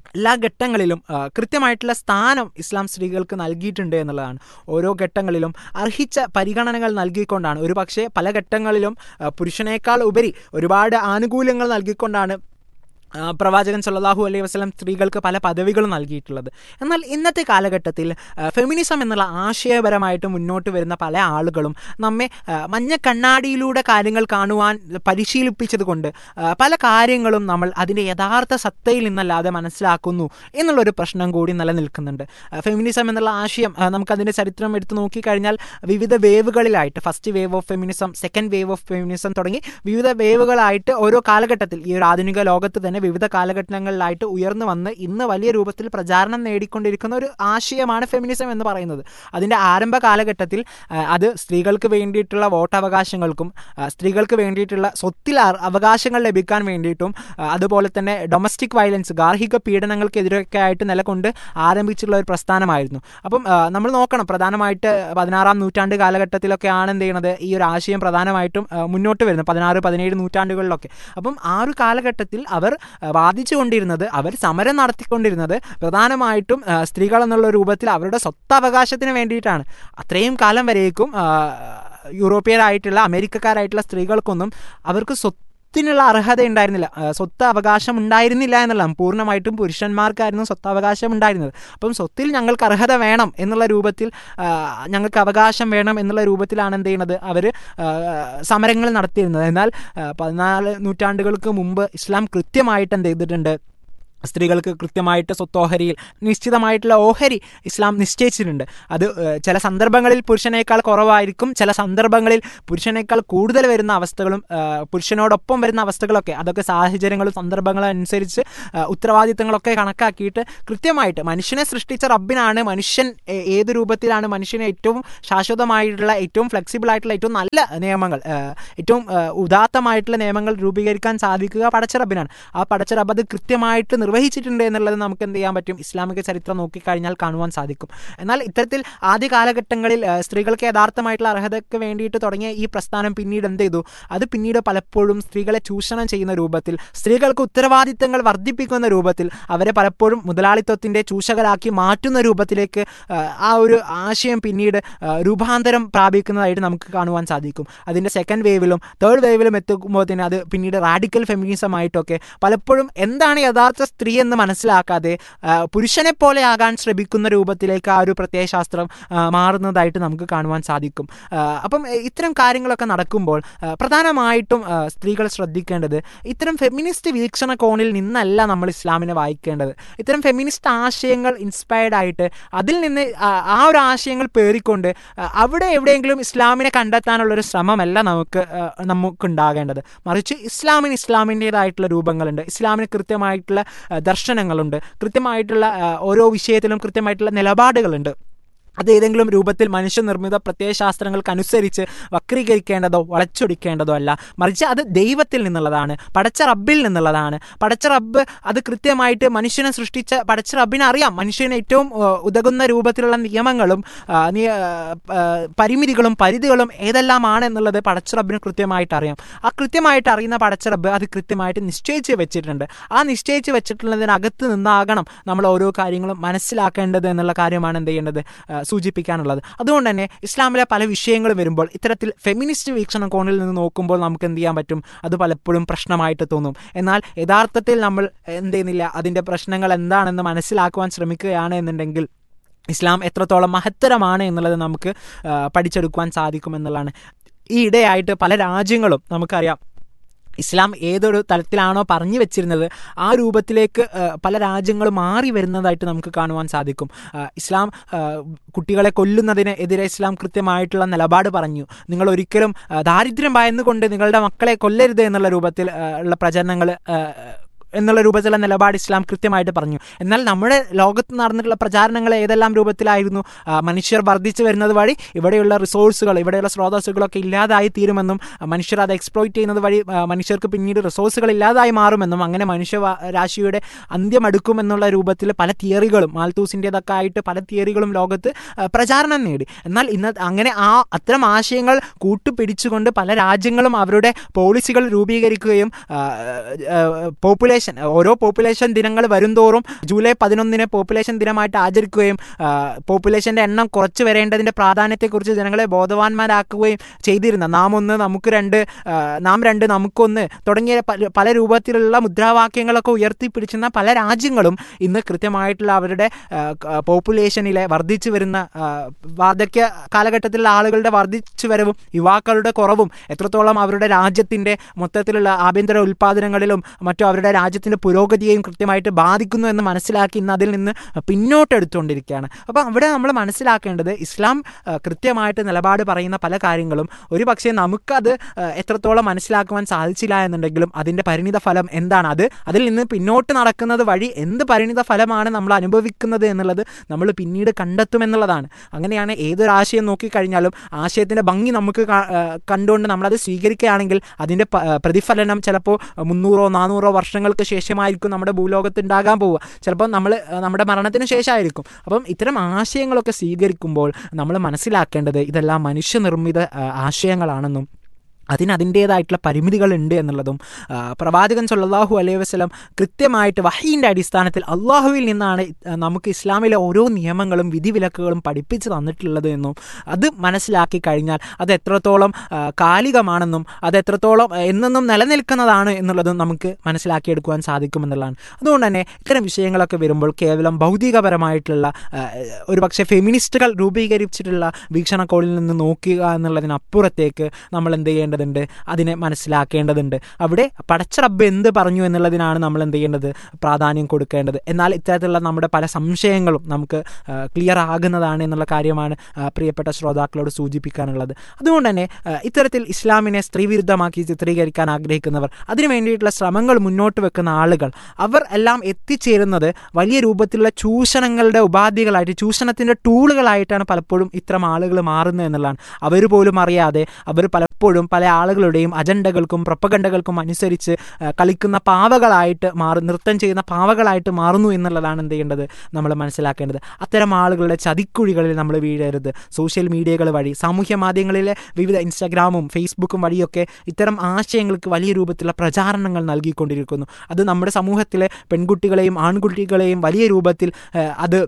Speaker 4: എല്ലാ ഘട്ടങ്ങളിലും കൃത്യമായിട്ടുള്ള സ്ഥാനം ഇസ്ലാം സ്ത്രീകൾക്ക് നൽകിയിട്ടുണ്ട് എന്നുള്ളതാണ്. ഓരോ ഘട്ടങ്ങളിലും അർഹിച്ച പരിഗണനകൾ നൽകിക്കൊണ്ടാണ്, ഒരു പക്ഷേ പല ഘട്ടങ്ങളിലും പുരുഷനേക്കാൾ ഉപരി ഒരുപാട് ആനുകൂല്യങ്ങൾ നൽകിക്കൊണ്ടാണ് പ്രവാചകൻ സല്ലല്ലാഹു അലൈഹി വസല്ലം സ്ത്രീകൾക്ക് പല പദവികളും നൽകിയിട്ടുള്ളത്. എന്നാൽ ഇന്നത്തെ കാലഘട്ടത്തിൽ ഫെമിനിസം എന്നുള്ള ആശയപരമായിട്ട് മുന്നോട്ട് വരുന്ന പല ആളുകളും നമ്മെ മഞ്ഞ കണ്ണാടിയിലൂടെ കാര്യങ്ങൾ കാണുവാൻ പരിശീലിപ്പിച്ചത് കൊണ്ട് പല കാര്യങ്ങളും നമ്മൾ അതിൻ്റെ യഥാർത്ഥ സത്തയിൽ നിന്നല്ലാതെ മനസ്സിലാക്കുന്നു എന്നുള്ളൊരു പ്രശ്നം കൂടി നിലനിൽക്കുന്നുണ്ട്. ഫെമിനിസം എന്നുള്ള ആശയം നമുക്കതിൻ്റെ ചരിത്രം എടുത്തു നോക്കിക്കഴിഞ്ഞാൽ വിവിധ വേവുകളിലായിട്ട്, first wave of feminism, second wave of feminism തുടങ്ങി വിവിധ വേവുകളായിട്ട് ഓരോ കാലഘട്ടത്തിൽ ഈ ഒരു ആധുനിക ലോകത്ത് തന്നെ വിവിധ കാലഘട്ടങ്ങളിലായിട്ട് ഉയർന്നു വന്ന് ഇന്ന് വലിയ രൂപത്തിൽ പ്രചാരണം നേടിക്കൊണ്ടിരിക്കുന്ന ഒരു ആശയമാണ് ഫെമിനിസം എന്ന് പറയുന്നത്. അതിൻ്റെ ആരംഭ കാലഘട്ടത്തിൽ അത് സ്ത്രീകൾക്ക് വേണ്ടിയിട്ടുള്ള വോട്ടവകാശങ്ങൾക്കും സ്ത്രീകൾക്ക് വേണ്ടിയിട്ടുള്ള സ്വത്തിൽ അവകാശങ്ങൾ ലഭിക്കാൻ വേണ്ടിയിട്ടും അതുപോലെ തന്നെ ഡൊമസ്റ്റിക് വയലൻസ്, ഗാർഹിക പീഡനങ്ങൾക്കെതിരൊക്കെ ആയിട്ട് നിലകൊണ്ട് ആരംഭിച്ചിട്ടുള്ള ഒരു പ്രസ്ഥാനമായിരുന്നു. അപ്പം നമ്മൾ നോക്കണം, പ്രധാനമായിട്ട് പതിനാറാം നൂറ്റാണ്ട് കാലഘട്ടത്തിലൊക്കെയാണ് എന്ത് ചെയ്യണത്, ഈ ഒരു ആശയം പ്രധാനമായിട്ടും മുന്നോട്ട് വരുന്നത്, പതിനാറ് പതിനേഴ് നൂറ്റാണ്ടുകളിലൊക്കെ. അപ്പം ആ ഒരു കാലഘട്ടത്തിൽ അവർ വാദിച്ചു കൊണ്ടിരുന്നത്, അവർ സമരം നടത്തിക്കൊണ്ടിരുന്നത് പ്രധാനമായിട്ടും സ്ത്രീകൾ എന്നുള്ള രൂപത്തിൽ അവരുടെ സ്വത്തവകാശത്തിന് വേണ്ടിയിട്ടാണ്. അത്രയും കാലം വരേക്കും യൂറോപ്യരായിട്ടുള്ള അമേരിക്കക്കാരായിട്ടുള്ള സ്ത്രീകൾക്കൊന്നും അവർക്ക് സ്വത്തിനുള്ള അർഹത ഉണ്ടായിരുന്നില്ല, സ്വത്ത് അവകാശം ഉണ്ടായിരുന്നില്ല എന്നുള്ളതാണ്. പൂർണ്ണമായിട്ടും പുരുഷന്മാർക്കായിരുന്നു സ്വത്തവകാശം ഉണ്ടായിരുന്നത്. അപ്പം സ്വത്തിൽ ഞങ്ങൾക്ക് അർഹത വേണം എന്നുള്ള രൂപത്തിൽ, ഞങ്ങൾക്ക് അവകാശം വേണം എന്നുള്ള രൂപത്തിലാണ് എന്ത് ചെയ്യുന്നത്, അവർ സമരങ്ങൾ നടത്തിയിരുന്നത്. എന്നാൽ പതിനാല് നൂറ്റാണ്ടുകൾക്ക് മുമ്പ് ഇസ്ലാം കൃത്യമായിട്ട് എന്ത് ചെയ്തിട്ടുണ്ട്, സ്ത്രീകൾക്ക് കൃത്യമായിട്ട് സ്വത്തോഹരിയിൽ നിശ്ചിതമായിട്ടുള്ള ഓഹരി ഇസ്ലാം നിശ്ചയിച്ചിട്ടുണ്ട്. അത് ചില സന്ദർഭങ്ങളിൽ പുരുഷനേക്കാൾ കുറവായിരിക്കും, ചില സന്ദർഭങ്ങളിൽ പുരുഷനേക്കാൾ കൂടുതൽ വരുന്ന അവസ്ഥകളും പുരുഷനോടൊപ്പം വരുന്ന അവസ്ഥകളൊക്കെ, അതൊക്കെ സാഹചര്യങ്ങളും സന്ദർഭങ്ങളും അനുസരിച്ച് ഉത്തരവാദിത്തങ്ങളൊക്കെ കണക്കാക്കിയിട്ട് കൃത്യമായിട്ട് മനുഷ്യനെ സൃഷ്ടിച്ച റബ്ബിനാണ് മനുഷ്യൻ ഏത് രൂപത്തിലാണ് മനുഷ്യനെ ഏറ്റവും ശാശ്വതമായിട്ടുള്ള, ഏറ്റവും ഫ്ലെക്സിബിൾ ആയിട്ടുള്ള, ഏറ്റവും നല്ല നിയമങ്ങൾ, ഏറ്റവും ഉദാത്തമായിട്ടുള്ള നിയമങ്ങൾ രൂപീകരിക്കാൻ സാധിക്കുക പടച്ച റബ്ബിനാണ്. ആ പടച്ച റബ്ബ് അത് കൃത്യമായിട്ട് നിർവഹിച്ചിട്ടുണ്ട് എന്നുള്ളത് നമുക്ക് എന്ത് ചെയ്യാൻ പറ്റും, ഇസ്ലാമിക ചരിത്രം നോക്കിക്കഴിഞ്ഞാൽ കാണുവാൻ സാധിക്കും. എന്നാൽ ഇത്തരത്തിൽ ആദ്യ കാലഘട്ടങ്ങളിൽ സ്ത്രീകൾക്ക് യഥാർത്ഥമായിട്ടുള്ള അർഹതയ്ക്ക് വേണ്ടിയിട്ട് തുടങ്ങിയ ഈ പ്രസ്ഥാനം പിന്നീട് എന്ത് ചെയ്തു, അത് പിന്നീട് പലപ്പോഴും സ്ത്രീകളെ ചൂഷണം ചെയ്യുന്ന രൂപത്തിൽ, സ്ത്രീകൾക്ക് ഉത്തരവാദിത്തങ്ങൾ വർദ്ധിപ്പിക്കുന്ന രൂപത്തിൽ, അവരെ പലപ്പോഴും മുതലാളിത്തത്തിൻ്റെ ചൂഷകരാക്കി മാറ്റുന്ന രൂപത്തിലേക്ക് ആ ഒരു ആശയം പിന്നീട് രൂപാന്തരം പ്രാപിക്കുന്നതായിട്ട് നമുക്ക് കാണുവാൻ സാധിക്കും. അതിൻ്റെ സെക്കൻഡ് വേവിലും തേർഡ് വേവിലും എത്തുമ്പോൾ തന്നെ അത് പിന്നീട് റാഡിക്കൽ ഫെമിനിസം ആയിട്ടൊക്കെ പലപ്പോഴും എന്താണ് യഥാർത്ഥ സ്ത്രീ എന്ന് മനസ്സിലാക്കാതെ പുരുഷനെ പോലെ ആകാൻ ശ്രമിക്കുന്ന രൂപത്തിലേക്ക് ആ ഒരു പ്രത്യയശാസ്ത്രം മാറുന്നതായിട്ട് നമുക്ക് കാണുവാൻ സാധിക്കും. അപ്പം ഇത്തരം കാര്യങ്ങളൊക്കെ നടക്കുമ്പോൾ പ്രധാനമായിട്ടും സ്ത്രീകൾ ശ്രദ്ധിക്കേണ്ടത്, ഇത്തരം ഫെമിനിസ്റ്റ് വീക്ഷണകോണിൽ നിന്നല്ല നമ്മൾ ഇസ്ലാമിനെ വായിക്കേണ്ടത്. ഇത്തരം ഫെമിനിസ്റ്റ് ആശയങ്ങൾ ഇൻസ്പയർഡ് ആയിട്ട് അതിൽ നിന്ന് ആ ഒരു ആശയങ്ങൾ പേറിക്കൊണ്ട് അവിടെ എവിടെയെങ്കിലും ഇസ്ലാമിനെ കണ്ടെത്താനുള്ളൊരു ശ്രമമല്ല നമുക്ക് നമുക്കുണ്ടാകേണ്ടത്. മറിച്ച് ഇസ്ലാമിന് ഇസ്ലാമിൻ്റേതായിട്ടുള്ള രൂപങ്ങളുണ്ട്, ഇസ്ലാമിന് കൃത്യമായിട്ടുള്ള ദർശനങ്ങളുണ്ട്, കൃത്യമായിട്ടുള്ള ഓരോ വിഷയത്തിലും കൃത്യമായിട്ടുള്ള നിലപാടുകളുണ്ട്. അത് ഏതെങ്കിലും രൂപത്തിൽ മനുഷ്യനിർമ്മിത പ്രത്യയശാസ്ത്രങ്ങൾക്കനുസരിച്ച് വക്രീകരിക്കേണ്ടതോ വളച്ചൊടിക്കേണ്ടതോ അല്ല, മറിച്ച് അത് ദൈവത്തിൽ നിന്നുള്ളതാണ്, പടച്ച റബ്ബിൽ നിന്നുള്ളതാണ്. പടച്ച റബ്ബ് അത് കൃത്യമായിട്ട് മനുഷ്യനെ സൃഷ്ടിച്ച പടച്ച റബ്ബിനെ അറിയാം, മനുഷ്യന് ഏറ്റവും ഉതകുന്ന രൂപത്തിലുള്ള നിയമങ്ങളും പരിമിതികളും പരിധികളും ഏതെല്ലാമാണ് എന്നുള്ളത് പടച്ച റബ്ബിന് കൃത്യമായിട്ട് അറിയാം. ആ കൃത്യമായിട്ട് അറിയുന്ന പടച്ച റബ്ബ് അത് കൃത്യമായിട്ട് നിശ്ചയിച്ച് വെച്ചിട്ടുണ്ട്. ആ നിശ്ചയിച്ച് വെച്ചിട്ടുള്ളതിനകത്ത് നിന്നാകണം നമ്മൾ ഓരോ കാര്യങ്ങളും മനസ്സിലാക്കേണ്ടത് എന്നുള്ള കാര്യമാണ് എന്ത് ചെയ്യേണ്ടത്, സൂചിപ്പിക്കാനുള്ളത്. അതുകൊണ്ട് തന്നെ ഇസ്ലാമിലെ പല വിഷയങ്ങളും വരുമ്പോൾ ഇത്തരത്തിൽ ഫെമിനിസ്റ്റ് വീക്ഷണകോണിൽ നിന്ന് നോക്കുമ്പോൾ നമുക്ക് എന്ത് ചെയ്യാൻ പറ്റും, അത് പലപ്പോഴും പ്രശ്നമായിട്ട് തോന്നും. എന്നാൽ യഥാർത്ഥത്തിൽ നമ്മൾ എന്ത് ചെയ്യുന്നില്ല, അതിൻ്റെ പ്രശ്നങ്ങൾ എന്താണെന്ന് മനസ്സിലാക്കുവാൻ ശ്രമിക്കുകയാണ് എന്നുണ്ടെങ്കിൽ ഇസ്ലാം എത്രത്തോളം മഹത്തരമാണ് എന്നുള്ളത് നമുക്ക് പഠിച്ചെടുക്കുവാൻ സാധിക്കുമെന്നുള്ളതാണ്. ഈ ഇടയായിട്ട് പല രാജ്യങ്ങളും നമുക്കറിയാം ഇസ്ലാം ഏതൊരു തലത്തിലാണോ പറഞ്ഞു വെച്ചിരുന്നത് ആ രൂപത്തിലേക്ക് പല രാജ്യങ്ങളും മാറി വരുന്നതായിട്ട് നമുക്ക് കാണുവാൻ സാധിക്കും. ഇസ്ലാം കുട്ടികളെ കൊല്ലുന്നതിന് എതിരെ ഇസ്ലാം കൃത്യമായിട്ടുള്ള നിലപാട് പറഞ്ഞു. നിങ്ങൾ ഒരിക്കലും ദാരിദ്ര്യം ഭയന്നുകൊണ്ട് നിങ്ങളുടെ മക്കളെ കൊല്ലരുത് എന്നുള്ള രൂപത്തിൽ ഉള്ള പ്രചരണങ്ങൾ എന്നുള്ള രൂപത്തിലുള്ള നിലപാട് ഇസ്ലാം കൃത്യമായിട്ട് പറഞ്ഞു. എന്നാൽ നമ്മുടെ ലോകത്ത് നടന്നിട്ടുള്ള പ്രചാരണങ്ങൾ ഏതെല്ലാം രൂപത്തിലായിരുന്നു, മനുഷ്യർ വർദ്ധിച്ചു വരുന്നത് വഴി ഇവിടെയുള്ള റിസോഴ്സുകൾ, ഇവിടെയുള്ള സ്രോതസ്സുകളൊക്കെ ഇല്ലാതായി തീരുമെന്നും, മനുഷ്യർ അത് എക്സ്പ്ലോയിറ്റ് ചെയ്യുന്നത് വഴി മനുഷ്യർക്ക് പിന്നീട് റിസോഴ്സുകൾ ഇല്ലാതായി മാറുമെന്നും, അങ്ങനെ മനുഷ്യ രാശിയുടെ അന്ത്യമെടുക്കുമെന്നുള്ള രൂപത്തിൽ പല തിയറികളും, മാൽത്തൂസിൻ്റെതൊക്കെ ആയിട്ട് പല തിയറികളും ലോകത്ത് പ്രചാരണം നേടി. എന്നാൽ ഇന്ന് അങ്ങനെ ആ അത്തരം ആശയങ്ങൾ കൂട്ടുപിടിച്ചുകൊണ്ട് പല രാജ്യങ്ങളും അവരുടെ പോളിസികൾ രൂപീകരിക്കുകയും പോപ്പുലേഷൻ പോപ്പുലേഷൻ ഓരോ പോപ്പുലേഷൻ ദിനങ്ങൾ വരുംതോറും ജൂലൈ പതിനൊന്നിന് പോപ്പുലേഷൻ ദിനമായിട്ട് ആചരിക്കുകയും പോപ്പുലേഷൻ്റെ എണ്ണം കുറച്ച് വരേണ്ടതിൻ്റെ പ്രാധാന്യത്തെക്കുറിച്ച് ജനങ്ങളെ ബോധവാന്മാരാക്കുകയും ചെയ്തിരുന്ന നാം ഒന്ന് നമുക്ക് രണ്ട് നാം രണ്ട് നമുക്കൊന്ന് തുടങ്ങിയ പല രൂപത്തിലുള്ള മുദ്രാവാക്യങ്ങളൊക്കെ ഉയർത്തിപ്പിടിച്ചുന്ന പല രാജ്യങ്ങളും ഇന്ന് കൃത്യമായിട്ടുള്ള അവരുടെ പോപ്പുലേഷനിലെ വർദ്ധിച്ചു വരുന്ന വാർദ്ധക്യ കാലഘട്ടത്തിലുള്ള ആളുകളുടെ വർദ്ധിച്ചു വരവും യുവാക്കളുടെ കുറവും എത്രത്തോളം അവരുടെ രാജ്യത്തിൻ്റെ മൊത്തത്തിലുള്ള ആഭ്യന്തര ഉൽപ്പാദനങ്ങളിലും മറ്റും അവരുടെ രാജ്യത്തിൻ്റെ പുരോഗതിയെയും കൃത്യമായിട്ട് ബാധിക്കുന്നു എന്ന് മനസ്സിലാക്കി ഇന്ന് അതിൽ നിന്ന് പിന്നോട്ടെടുത്തുകൊണ്ടിരിക്കുകയാണ്. അപ്പോൾ അവിടെ നമ്മൾ മനസ്സിലാക്കേണ്ടത് ഇസ്ലാം കൃത്യമായിട്ട് നിലപാട് പറയുന്ന പല കാര്യങ്ങളും ഒരു പക്ഷേ നമുക്കത് എത്രത്തോളം മനസ്സിലാക്കുവാൻ സാധിച്ചില്ല എന്നുണ്ടെങ്കിലും അതിൻ്റെ പരിണിത ഫലം എന്താണ്, അത് അതിൽ നിന്ന് പിന്നോട്ട് നടക്കുന്നത് വഴി എന്ത് പരിണിത ഫലമാണ് നമ്മൾ അനുഭവിക്കുന്നത് എന്നുള്ളത് നമ്മൾ പിന്നീട് കണ്ടെത്തുമെന്നുള്ളതാണ്. അങ്ങനെയാണ് ഏതൊരാശയം നോക്കിക്കഴിഞ്ഞാലും ആശയത്തിൻ്റെ ഭംഗി നമുക്ക് കണ്ടുകൊണ്ട് നമ്മളത് സ്വീകരിക്കുകയാണെങ്കിൽ അതിൻ്റെ പ്രതിഫലനം ചിലപ്പോൾ മുന്നൂറോ നാനൂറോ വർഷങ്ങൾക്ക് ശേഷമായിരിക്കും നമ്മുടെ ഭൂലോകത്ത് ഉണ്ടാകാൻ പോവുക, ചിലപ്പോൾ നമ്മൾ നമ്മുടെ മരണത്തിന് ശേഷമായിരിക്കും. അപ്പം ഇത്തരം ആശയങ്ങളൊക്കെ സ്വീകരിക്കുമ്പോൾ നമ്മൾ മനസ്സിലാക്കേണ്ടത് ഇതെല്ലാം മനുഷ്യനിർമ്മിത ആശയങ്ങളാണെന്നും അതിന് അതിൻ്റേതായിട്ടുള്ള പരിമിതികളുണ്ട് എന്നുള്ളതും പ്രവാചകൻ സല്ലല്ലാഹു അലൈഹി വസല്ലം കൃത്യമായിട്ട് വഹീൻ്റെ അടിസ്ഥാനത്തിൽ അള്ളാഹുവിൽ നിന്നാണ് നമുക്ക് ഇസ്ലാമിലെ ഓരോ നിയമങ്ങളും വിധിവിലക്കുകളും പഠിപ്പിച്ച് തന്നിട്ടുള്ളത് എന്നും അത് മനസ്സിലാക്കി കഴിഞ്ഞാൽ അത് എത്രത്തോളം കാലികമാണെന്നും അത് എത്രത്തോളം എന്നെന്നും നിലനിൽക്കുന്നതാണ് എന്നുള്ളതും നമുക്ക് മനസ്സിലാക്കിയെടുക്കുവാൻ സാധിക്കുമെന്നുള്ളതാണ്. അതുകൊണ്ട് തന്നെ ഇത്തരം വിഷയങ്ങളൊക്കെ വരുമ്പോൾ കേവലം ഭൗതികപരമായിട്ടുള്ള ഒരു പക്ഷേ ഫെമിനിസ്റ്റുകൾ രൂപീകരിച്ചിട്ടുള്ള വീക്ഷണകോണിൽ നിന്ന് നോക്കുക എന്നുള്ളതിനപ്പുറത്തേക്ക് നമ്മൾ എന്ത് ചെയ്യേണ്ടത് ണ്ട് അതിനെ മനസ്സിലാക്കേണ്ടതുണ്ട്. അവിടെ പടച്ച റബ്ബ് എന്ത് പറഞ്ഞു എന്നുള്ളതിനാണ് നമ്മൾ എന്ത് ചെയ്യേണ്ടത്, പ്രാധാന്യം കൊടുക്കേണ്ടത്. എന്നാൽ ഇത്തരത്തിലുള്ള നമ്മുടെ പല സംശയങ്ങളും നമുക്ക് ക്ലിയർ ആകുന്നതാണ് എന്നുള്ള കാര്യമാണ് പ്രിയപ്പെട്ട ശ്രോതാക്കളോട് സൂചിപ്പിക്കാനുള്ളത്. അതുകൊണ്ട് തന്നെ ഇത്തരത്തിൽ ഇസ്ലാമിനെ സ്ത്രീവിരുദ്ധമാക്കി ചിത്രീകരിക്കാൻ ആഗ്രഹിക്കുന്നവർ, അതിനു വേണ്ടിയിട്ടുള്ള ശ്രമങ്ങൾ മുന്നോട്ട് വെക്കുന്ന ആളുകൾ, അവർ എല്ലാം എത്തിച്ചേരുന്നത് വലിയ രൂപത്തിലുള്ള ചൂഷണങ്ങളുടെ ഉപാധികളായിട്ട്, ചൂഷണത്തിൻ്റെ ടൂളുകളായിട്ടാണ് പലപ്പോഴും ഇത്തരം ആളുകൾ മാറുന്നത് എന്നുള്ളതാണ്. അവർ പോലും അറിയാതെ അവർ പലപ്പോഴും പല ആളുകളുടെയും അജണ്ടകൾക്കും പ്രൊപ്പഗണ്ടകൾക്കും അനുസരിച്ച് കളിക്കുന്ന പാവകളായിട്ട് മാറി നൃത്തം ചെയ്യുന്ന പാവകളായിട്ട് മാറുന്നു എന്നുള്ളതാണ് എന്ത് ചെയ്യേണ്ടത്, നമ്മൾ മനസ്സിലാക്കേണ്ടത്. അത്തരം ആളുകളുടെ ചതിക്കുഴികളിൽ നമ്മൾ വീഴരുത്. സോഷ്യൽ മീഡിയകൾ വഴി, സാമൂഹ്യ മാധ്യമങ്ങളിലെ വിവിധ ഇൻസ്റ്റാഗ്രാമും ഫേസ്ബുക്കും വഴിയൊക്കെ ഇത്തരം ആശയങ്ങൾക്ക് വലിയ രൂപത്തിലുള്ള പ്രചാരണങ്ങൾ നൽകിക്കൊണ്ടിരിക്കുന്നു. അത് നമ്മുടെ സമൂഹത്തിലെ പെൺകുട്ടികളെയും ആൺകുട്ടികളെയും വലിയ രൂപത്തിൽ അത്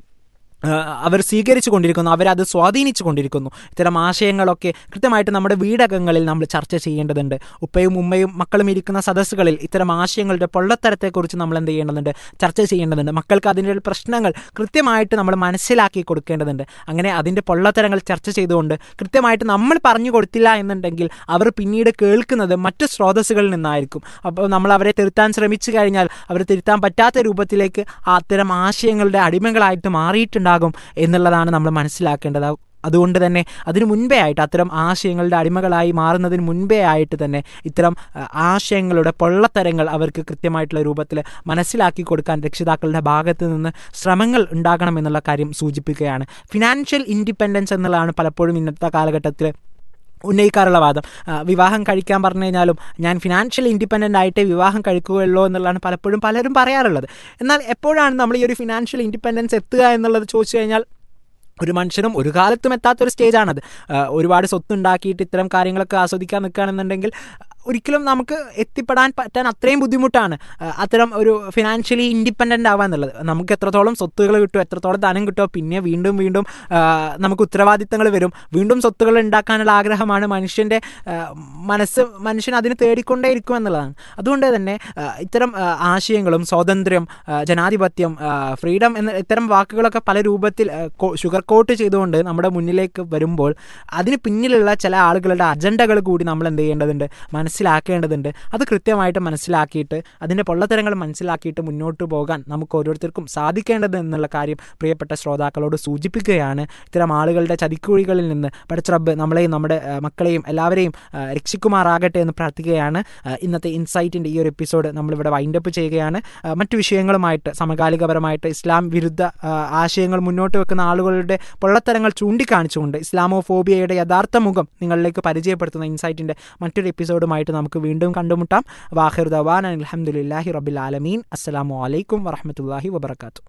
Speaker 4: അവർ സ്വീകരിച്ചു കൊണ്ടിരിക്കുന്നു, അവരത് സ്വാധീനിച്ചു കൊണ്ടിരിക്കുന്നു. ഇത്തരം ആശയങ്ങളൊക്കെ കൃത്യമായിട്ട് നമ്മുടെ വീടകങ്ങളിൽ നമ്മൾ ചർച്ച ചെയ്യേണ്ടതുണ്ട്. ഉപ്പയും ഉമ്മയും മക്കളും ഇരിക്കുന്ന സദസ്സുകളിൽ ഇത്തരം ആശയങ്ങളുടെ പൊള്ളത്തരത്തെക്കുറിച്ച് നമ്മൾ എന്ത് ചെയ്യേണ്ടതുണ്ട്, ചർച്ച ചെയ്യേണ്ടതുണ്ട്. മക്കൾക്ക് അതിൻ്റെ പ്രശ്നങ്ങൾ കൃത്യമായിട്ട് നമ്മൾ മനസ്സിലാക്കി കൊടുക്കേണ്ടതുണ്ട്. അങ്ങനെ അതിൻ്റെ പൊള്ളത്തരങ്ങൾ ചർച്ച ചെയ്തുകൊണ്ട് കൃത്യമായിട്ട് നമ്മൾ പറഞ്ഞു കൊടുത്തില്ല എന്നുണ്ടെങ്കിൽ അവർ പിന്നീട് കേൾക്കുന്നത് മറ്റു സ്രോതസ്സുകളിൽ നിന്നായിരിക്കും. അപ്പോൾ നമ്മൾ അവരെ തിരുത്താൻ ശ്രമിച്ചു കഴിഞ്ഞാൽ അവർ തിരുത്താൻ പറ്റാത്ത രൂപത്തിലേക്ക് അത്തരം ആശയങ്ങളുടെ അടിമകളായിട്ട് മാറിയിട്ടുണ്ട് എന്നുള്ളതാണ് നമ്മൾ മനസ്സിലാക്കേണ്ടത്. അതുകൊണ്ട് തന്നെ അതിനു മുൻപേ ആയിട്ട്, അത്തരം ആശയങ്ങളുടെ അടിമകളായി മാറുന്നതിന് മുൻപേ ആയിട്ട് തന്നെ ഇത്തരം ആശയങ്ങളുടെ പൊള്ളത്തരങ്ങൾ അവർക്ക് കൃത്യമായിട്ടുള്ള രൂപത്തിൽ മനസ്സിലാക്കി കൊടുക്കാൻ രക്ഷിതാക്കളുടെ ഭാഗത്ത് നിന്ന് ശ്രമങ്ങൾ ഉണ്ടാകണമെന്നുള്ള കാര്യം സൂചിപ്പിക്കുകയാണ്. ഫിനാൻഷ്യൽ ഇൻഡിപെൻഡൻസ് എന്നുള്ളതാണ് പലപ്പോഴും ഇന്നത്തെ കാലഘട്ടത്തിൽ ഉന്നയിക്കാറുള്ള വാദം. വിവാഹം കഴിക്കാൻ പറഞ്ഞു കഴിഞ്ഞാലും ഞാൻ ഫിനാൻഷ്യൽ ഇൻഡിപെൻഡൻ്റ് ആയിട്ടേ വിവാഹം കഴിക്കുകയുള്ളൂ എന്നുള്ളതാണ് പലപ്പോഴും പലരും പറയാറുള്ളത്. എന്നാൽ എപ്പോഴാണ് നമ്മൾ ഈ ഒരു ഫിനാൻഷ്യൽ ഇൻഡിപെൻഡൻസ് എത്തുക എന്നുള്ളത് ചോദിച്ചു കഴിഞ്ഞാൽ ഒരു മനുഷ്യനും ഒരു കാലത്തും എത്താത്തൊരു സ്റ്റേജാണത്. ഒരുപാട് സ്വത്തുണ്ടാക്കിയിട്ട് ഇത്തരം കാര്യങ്ങളൊക്കെ ആസ്വദിക്കാൻ നിൽക്കുകയാണെന്നുണ്ടെങ്കിൽ ഒരിക്കലും നമുക്ക് എത്തിപ്പെടാൻ പറ്റാൻ അത്രയും ബുദ്ധിമുട്ടാണ് അത്തരം ഒരു ഫിനാൻഷ്യലി ഇൻഡിപെൻഡൻ്റ് ആവുക എന്നുള്ളത്. നമുക്ക് എത്രത്തോളം സ്വത്തുകൾ കിട്ടുമോ, എത്രത്തോളം ധനം കിട്ടുമോ, പിന്നെ വീണ്ടും വീണ്ടും നമുക്ക് ഉത്തരവാദിത്തങ്ങൾ വരും. വീണ്ടും സ്വത്തുകൾ ഉണ്ടാക്കാനുള്ള ആഗ്രഹമാണ് മനുഷ്യൻ്റെ മനസ്സ്, മനുഷ്യൻ അതിന് തേടിക്കൊണ്ടേ ഇരിക്കും എന്നുള്ളതാണ്. അതുകൊണ്ട് തന്നെ ഇത്തരം ആശയങ്ങളും സ്വാതന്ത്ര്യം, ജനാധിപത്യം, ഫ്രീഡം എന്ന ഇത്തരം വാക്കുകളൊക്കെ പല രൂപത്തിൽ ഷുഗർ കോട്ട് ചെയ്തുകൊണ്ട് നമ്മുടെ മുന്നിലേക്ക് വരുമ്പോൾ അതിന് പിന്നിലുള്ള ചില ആളുകളുടെ അജണ്ടകൾ കൂടി നമ്മൾ എന്ത് ചെയ്യേണ്ടതുണ്ട്, മനസ്സിലാക്കേണ്ടതുണ്ട്. അത് കൃത്യമായിട്ട് മനസ്സിലാക്കിയിട്ട് അതിൻ്റെ പൊള്ളത്തരങ്ങൾ മനസ്സിലാക്കിയിട്ട് മുന്നോട്ട് പോകാൻ നമുക്ക് ഓരോരുത്തർക്കും സാധിക്കേണ്ടത് എന്നുള്ള കാര്യം പ്രിയപ്പെട്ട ശ്രോതാക്കളോട് സൂചിപ്പിക്കുകയാണ്. ഇത്തരം ആളുകളുടെ ചതിക്കുഴികളിൽ നിന്ന് പടച്ച റബ്ബ് നമ്മളെയും നമ്മുടെ മക്കളെയും എല്ലാവരെയും രക്ഷിക്കുമാറാകട്ടെ എന്ന് പ്രാർത്ഥിക്കുകയാണ്. ഇന്നത്തെ ഇൻസൈറ്റിൻ്റെ ഈ ഒരു എപ്പിസോഡ് നമ്മളിവിടെ വൈൻഡപ്പ് ചെയ്യുകയാണ്. മറ്റു വിഷയങ്ങളുമായിട്ട് സമകാലികപരമായിട്ട് ഇസ്ലാം വിരുദ്ധ ആശയങ്ങൾ മുന്നോട്ട് വെക്കുന്ന ആളുകളുടെ പൊള്ളത്തരങ്ങൾ ചൂണ്ടിക്കാണിച്ചുകൊണ്ട് ഇസ്ലാമോഫോബിയയുടെ യഥാർത്ഥ മുഖം നിങ്ങളിലേക്ക് പരിചയപ്പെടുത്തുന്ന ഇൻസൈറ്റിൻ്റെ മറ്റൊരു എപ്പിസോഡുമായിട്ട് നമുക്ക് വീണ്ടും കണ്ടുമുട്ടാം. വാഖിർ ദവാന അൽഹംദുലില്ലാഹി റബ്ബിൽ ആലമീൻ. അസ്സലാമു അലൈക്കും വറഹ്മത്തുള്ളാഹി വബറകാതുഹു.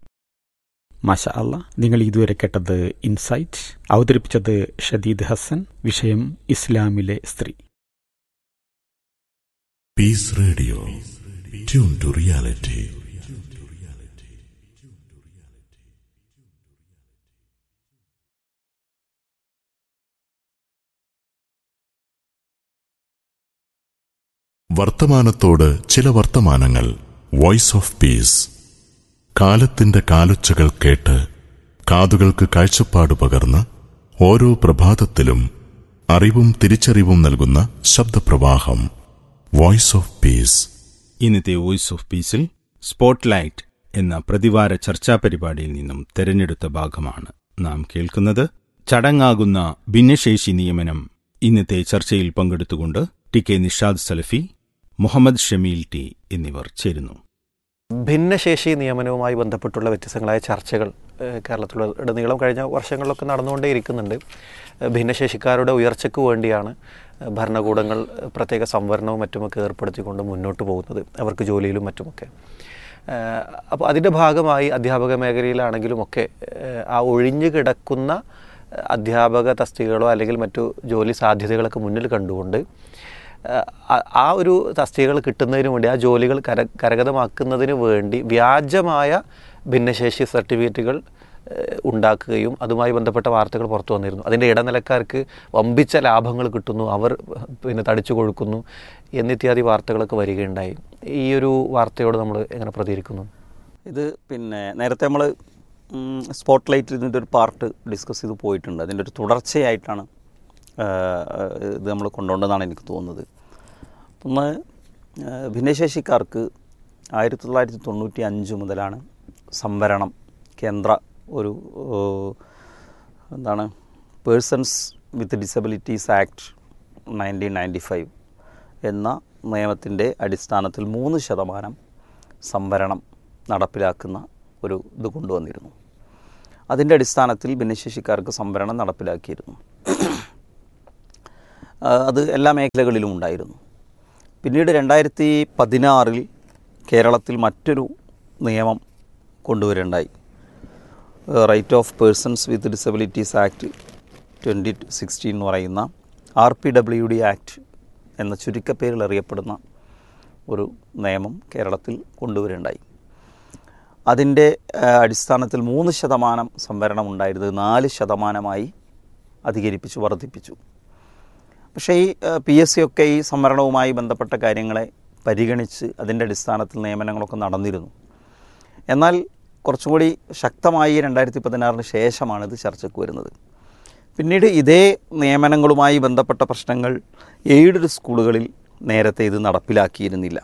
Speaker 3: മാഷാ അല്ലാഹ്. നിങ്ങൾ ഇതുവരെ കേട്ടത് ഇൻസൈറ്റ്. അവതരിപ്പിച്ചത് ഷദീദ് ഹസൻ. വിഷയം ഇസ്ലാമിലെ സ്ത്രീ.
Speaker 5: Piece radio, tuned to reality. വർത്തമാനത്തോട് ചില വർത്തമാനങ്ങൾ. Voice of peace. കാലത്തിന്റെ കാലൊച്ചകൾ കേട്ട് കാതുകൾക്ക് കാഴ്ചപ്പാട് പകർന്ന് ഓരോ പ്രഭാതത്തിലും അറിവും തിരിച്ചറിവും നൽകുന്ന ശബ്ദപ്രവാഹം. Voice of peace.
Speaker 1: ഇന്നത്തെ വോയിസ് ഓഫ് പീസിൽ സ്പോട്ട്ലൈറ്റ് എന്ന പ്രതിവാര ചർച്ചാ പരിപാടിയിൽ നിന്നും തെരഞ്ഞെടുത്ത ഭാഗമാണ് നാം കേൾക്കുന്നത്. ചടങ്ങാകുന്ന ഭിന്നശേഷി നിയമനം. ഇന്നത്തെ ചർച്ചയിൽ പങ്കെടുത്തുകൊണ്ട് ടി കെ നിഷാദ് സലഫി, മുഹമ്മദ് ഷമീൽ ടി എന്നിവർ ചേരുന്നു.
Speaker 6: ഭിന്നശേഷി നിയമനവുമായി ബന്ധപ്പെട്ടുള്ള വ്യത്യസ്തങ്ങളായ ചർച്ചകൾ കേരളത്തിലുടനീളം കഴിഞ്ഞ വർഷങ്ങളിലൊക്കെ നടന്നുകൊണ്ടേയിരിക്കുന്നുണ്ട്. ഭിന്നശേഷിക്കാരുടെ ഉയർച്ചയ്ക്ക് വേണ്ടിയാണ് ഭരണകൂടങ്ങൾ പ്രത്യേക സംവരണവും മറ്റുമൊക്കെ ഏർപ്പെടുത്തിക്കൊണ്ട് മുന്നോട്ട് പോകുന്നത്, അവർക്ക് ജോലിയിലും മറ്റുമൊക്കെ. അപ്പോൾ അതിൻ്റെ ഭാഗമായി അധ്യാപക മേഖലയിലാണെങ്കിലുമൊക്കെ ആ ഒഴിഞ്ഞു കിടക്കുന്ന അധ്യാപക തസ്തികകളോ അല്ലെങ്കിൽ മറ്റു ജോലി സാധ്യതകളൊക്കെ മുന്നിൽ കണ്ടുകൊണ്ട് ആ ഒരു തസ്തികകൾ കിട്ടുന്നതിന് വേണ്ടി, ആ ജോലികൾ കര കരഗതമാക്കുന്നതിന് വേണ്ടി വ്യാജമായ ഭിന്നശേഷി സർട്ടിഫിക്കറ്റുകൾ ഉണ്ടാക്കുകയും അതുമായി ബന്ധപ്പെട്ട വാർത്തകൾ പുറത്തു വന്നിരുന്നു. അതിൻ്റെ ഇടനിലക്കാർക്ക് വമ്പിച്ച ലാഭങ്ങൾ കിട്ടുന്നു, അവർ പിന്നെ തടിച്ചു കൊഴുക്കുന്നു എന്നിത്യാദി വാർത്തകളൊക്കെ വരികയുണ്ടായി. ഈ ഒരു വാർത്തയോട് നമ്മൾ എങ്ങനെ പ്രതികരിക്കുന്നു?
Speaker 7: ഇത് പിന്നെ നേരത്തെ നമ്മൾ സ്പോട്ട്ലൈറ്റിൽ ഇതിൻ്റെ ഒരു പാർട്ട് ഡിസ്കസ് ചെയ്ത് പോയിട്ടുണ്ട്. അതിൻ്റെ ഒരു തുടർച്ചയായിട്ടാണ് ഇത് നമ്മൾ കൊണ്ടുപോകേണ്ടതെന്നാണ് എനിക്ക് തോന്നുന്നത്. ഒന്ന്, ഭിന്നശേഷിക്കാർക്ക് ആയിരത്തി തൊള്ളായിരത്തി തൊണ്ണൂറ്റി അഞ്ച് മുതലാണ് സംവരണം കേന്ദ്ര ഒരു എന്താണ് persons with disabilities act nineteen ninety five എന്ന നിയമത്തിൻ്റെ അടിസ്ഥാനത്തിൽ മൂന്ന് ശതമാനം സംവരണം നടപ്പിലാക്കുന്ന ഒരു ഇത് കൊണ്ടുവന്നിരുന്നു. അതിൻ്റെ അടിസ്ഥാനത്തിൽ ഭിന്നശേഷിക്കാർക്ക് സംവരണം നടപ്പിലാക്കിയിരുന്നു. അത് എല്ലാ മേഖലകളിലും ഉണ്ടായിരുന്നു. പിന്നീട് രണ്ടായിരത്തി പതിനാറിൽ കേരളത്തിൽ മറ്റൊരു നിയമം കൊണ്ടുവരേണ്ടായി. Right of persons with disabilities act twenty sixteen എന്ന് പറയുന്ന R P W D act എന്ന ചുരുക്കപ്പേരിൽ അറിയപ്പെടുന്ന ഒരു നിയമം കേരളത്തിൽ കൊണ്ടുവരേണ്ടായി. അതിൻ്റെ അടിസ്ഥാനത്തിൽ മൂന്ന് ശതമാനം സംവരണം ഉണ്ടായിരുന്നത് നാല് ശതമാനമായി അധികരിപ്പിച്ചു, വർദ്ധിപ്പിച്ചു. പക്ഷേ ഈ പി എസ് സി ഒക്കെ ഈ സംവരണവുമായി ബന്ധപ്പെട്ട കാര്യങ്ങളെ പരിഗണിച്ച് അതിൻ്റെ അടിസ്ഥാനത്തിൽ നിയമനങ്ങളൊക്കെ നടന്നിരുന്നു. എന്നാൽ കുറച്ചും കൂടി ശക്തമായി രണ്ടായിരത്തി പതിനാറിന് ശേഷമാണ് ഇത് ചർച്ചയ്ക്ക് വരുന്നത്. പിന്നീട് ഇതേ നിയമനങ്ങളുമായി ബന്ധപ്പെട്ട പ്രശ്നങ്ങൾ എയ്ഡഡ് സ്കൂളുകളിൽ നേരത്തെ ഇത് നടപ്പിലാക്കിയിരുന്നില്ല.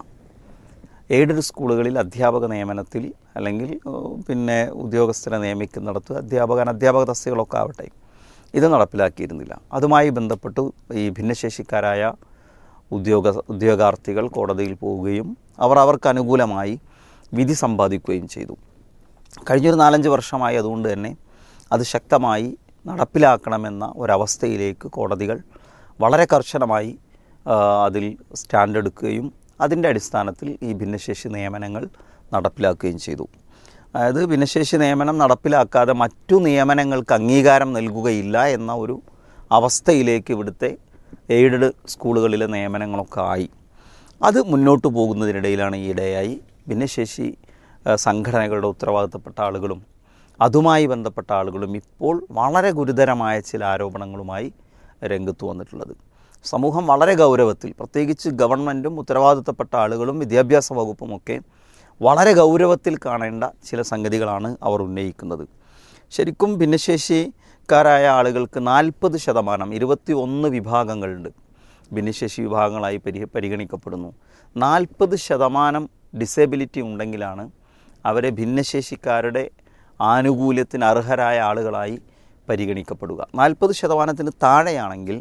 Speaker 7: എയ്ഡഡ് സ്കൂളുകളിൽ അധ്യാപക നിയമനത്തിൽ അല്ലെങ്കിൽ പിന്നെ ഉദ്യോഗസ്ഥരെ നിയമിക്കുന്നിടത്ത് അധ്യാപക അനധ്യാപക തസ്തികകളൊക്കെ ആവട്ടെ, ഇത് നടപ്പിലാക്കിയിരുന്നില്ല. അതുമായി ബന്ധപ്പെട്ട് ഈ ഭിന്നശേഷിക്കാരായ ഉദ്യോഗ ഉദ്യോഗാർത്ഥികൾ കോടതിയിൽ പോവുകയും അവർ അവർക്ക് അനുകൂലമായി വിധി സമ്പാദിക്കുകയും ചെയ്തു. കഴിഞ്ഞൊരു നാലഞ്ച് വർഷമായി അതുകൊണ്ട് തന്നെ അത് ശക്തമായി നടപ്പിലാക്കണമെന്ന ഒരവസ്ഥയിലേക്ക് കോടതികൾ വളരെ കർശനമായി അതിൽ സ്റ്റാൻഡ് എടുക്കുകയും അതിൻ്റെ അടിസ്ഥാനത്തിൽ ഈ ഭിന്നശേഷി നിയമനങ്ങൾ നടപ്പിലാക്കുകയും ചെയ്തു. അതായത് ഭിന്നശേഷി നിയമനം നടപ്പിലാക്കാതെ മറ്റു നിയമനങ്ങൾക്ക് അംഗീകാരം നൽകുകയില്ല എന്ന ഒരു അവസ്ഥയിലേക്ക് ഇവിടുത്തെ എയ്ഡഡ് സ്കൂളുകളിലെ നിയമനങ്ങളൊക്കെ ആയി. അത് മുന്നോട്ട് പോകുന്നതിനിടയിലാണ് ഈയിടെയായി ഭിന്നശേഷി സംഘടനകളുടെ ഉത്തരവാദിത്തപ്പെട്ട ആളുകളും അതുമായി ബന്ധപ്പെട്ട ആളുകളും ഇപ്പോൾ വളരെ ഗുരുതരമായ ചില ആരോപണങ്ങളുമായി രംഗത്ത് വന്നിട്ടുള്ളത്. സമൂഹം വളരെ ഗൗരവത്തിൽ, പ്രത്യേകിച്ച് ഗവൺമെൻറ്റും ഉത്തരവാദിത്തപ്പെട്ട ആളുകളും വിദ്യാഭ്യാസ വകുപ്പുമൊക്കെ വളരെ ഗൗരവത്തിൽ കാണേണ്ട ചില സംഗതികളാണ് അവർ ഉന്നയിക്കുന്നത്. ശരിക്കും ഭിന്നശേഷിക്കാരായ ആളുകൾക്ക് നാൽപ്പത് ശതമാനം ഇരുപത്തി ഒന്ന് വിഭാഗങ്ങളുണ്ട്, ഭിന്നശേഷി വിഭാഗങ്ങളായി പരി പരിഗണിക്കപ്പെടുന്നു. നാൽപ്പത് ശതമാനം ഡിസേബിലിറ്റി ഉണ്ടെങ്കിലാണ് അവരെ ഭിന്നശേഷിക്കാരുടെ ആനുകൂല്യത്തിന് അർഹരായ ആളുകളായി പരിഗണിക്കപ്പെടുക. നാൽപ്പത് ശതമാനത്തിന് താഴെയാണെങ്കിൽ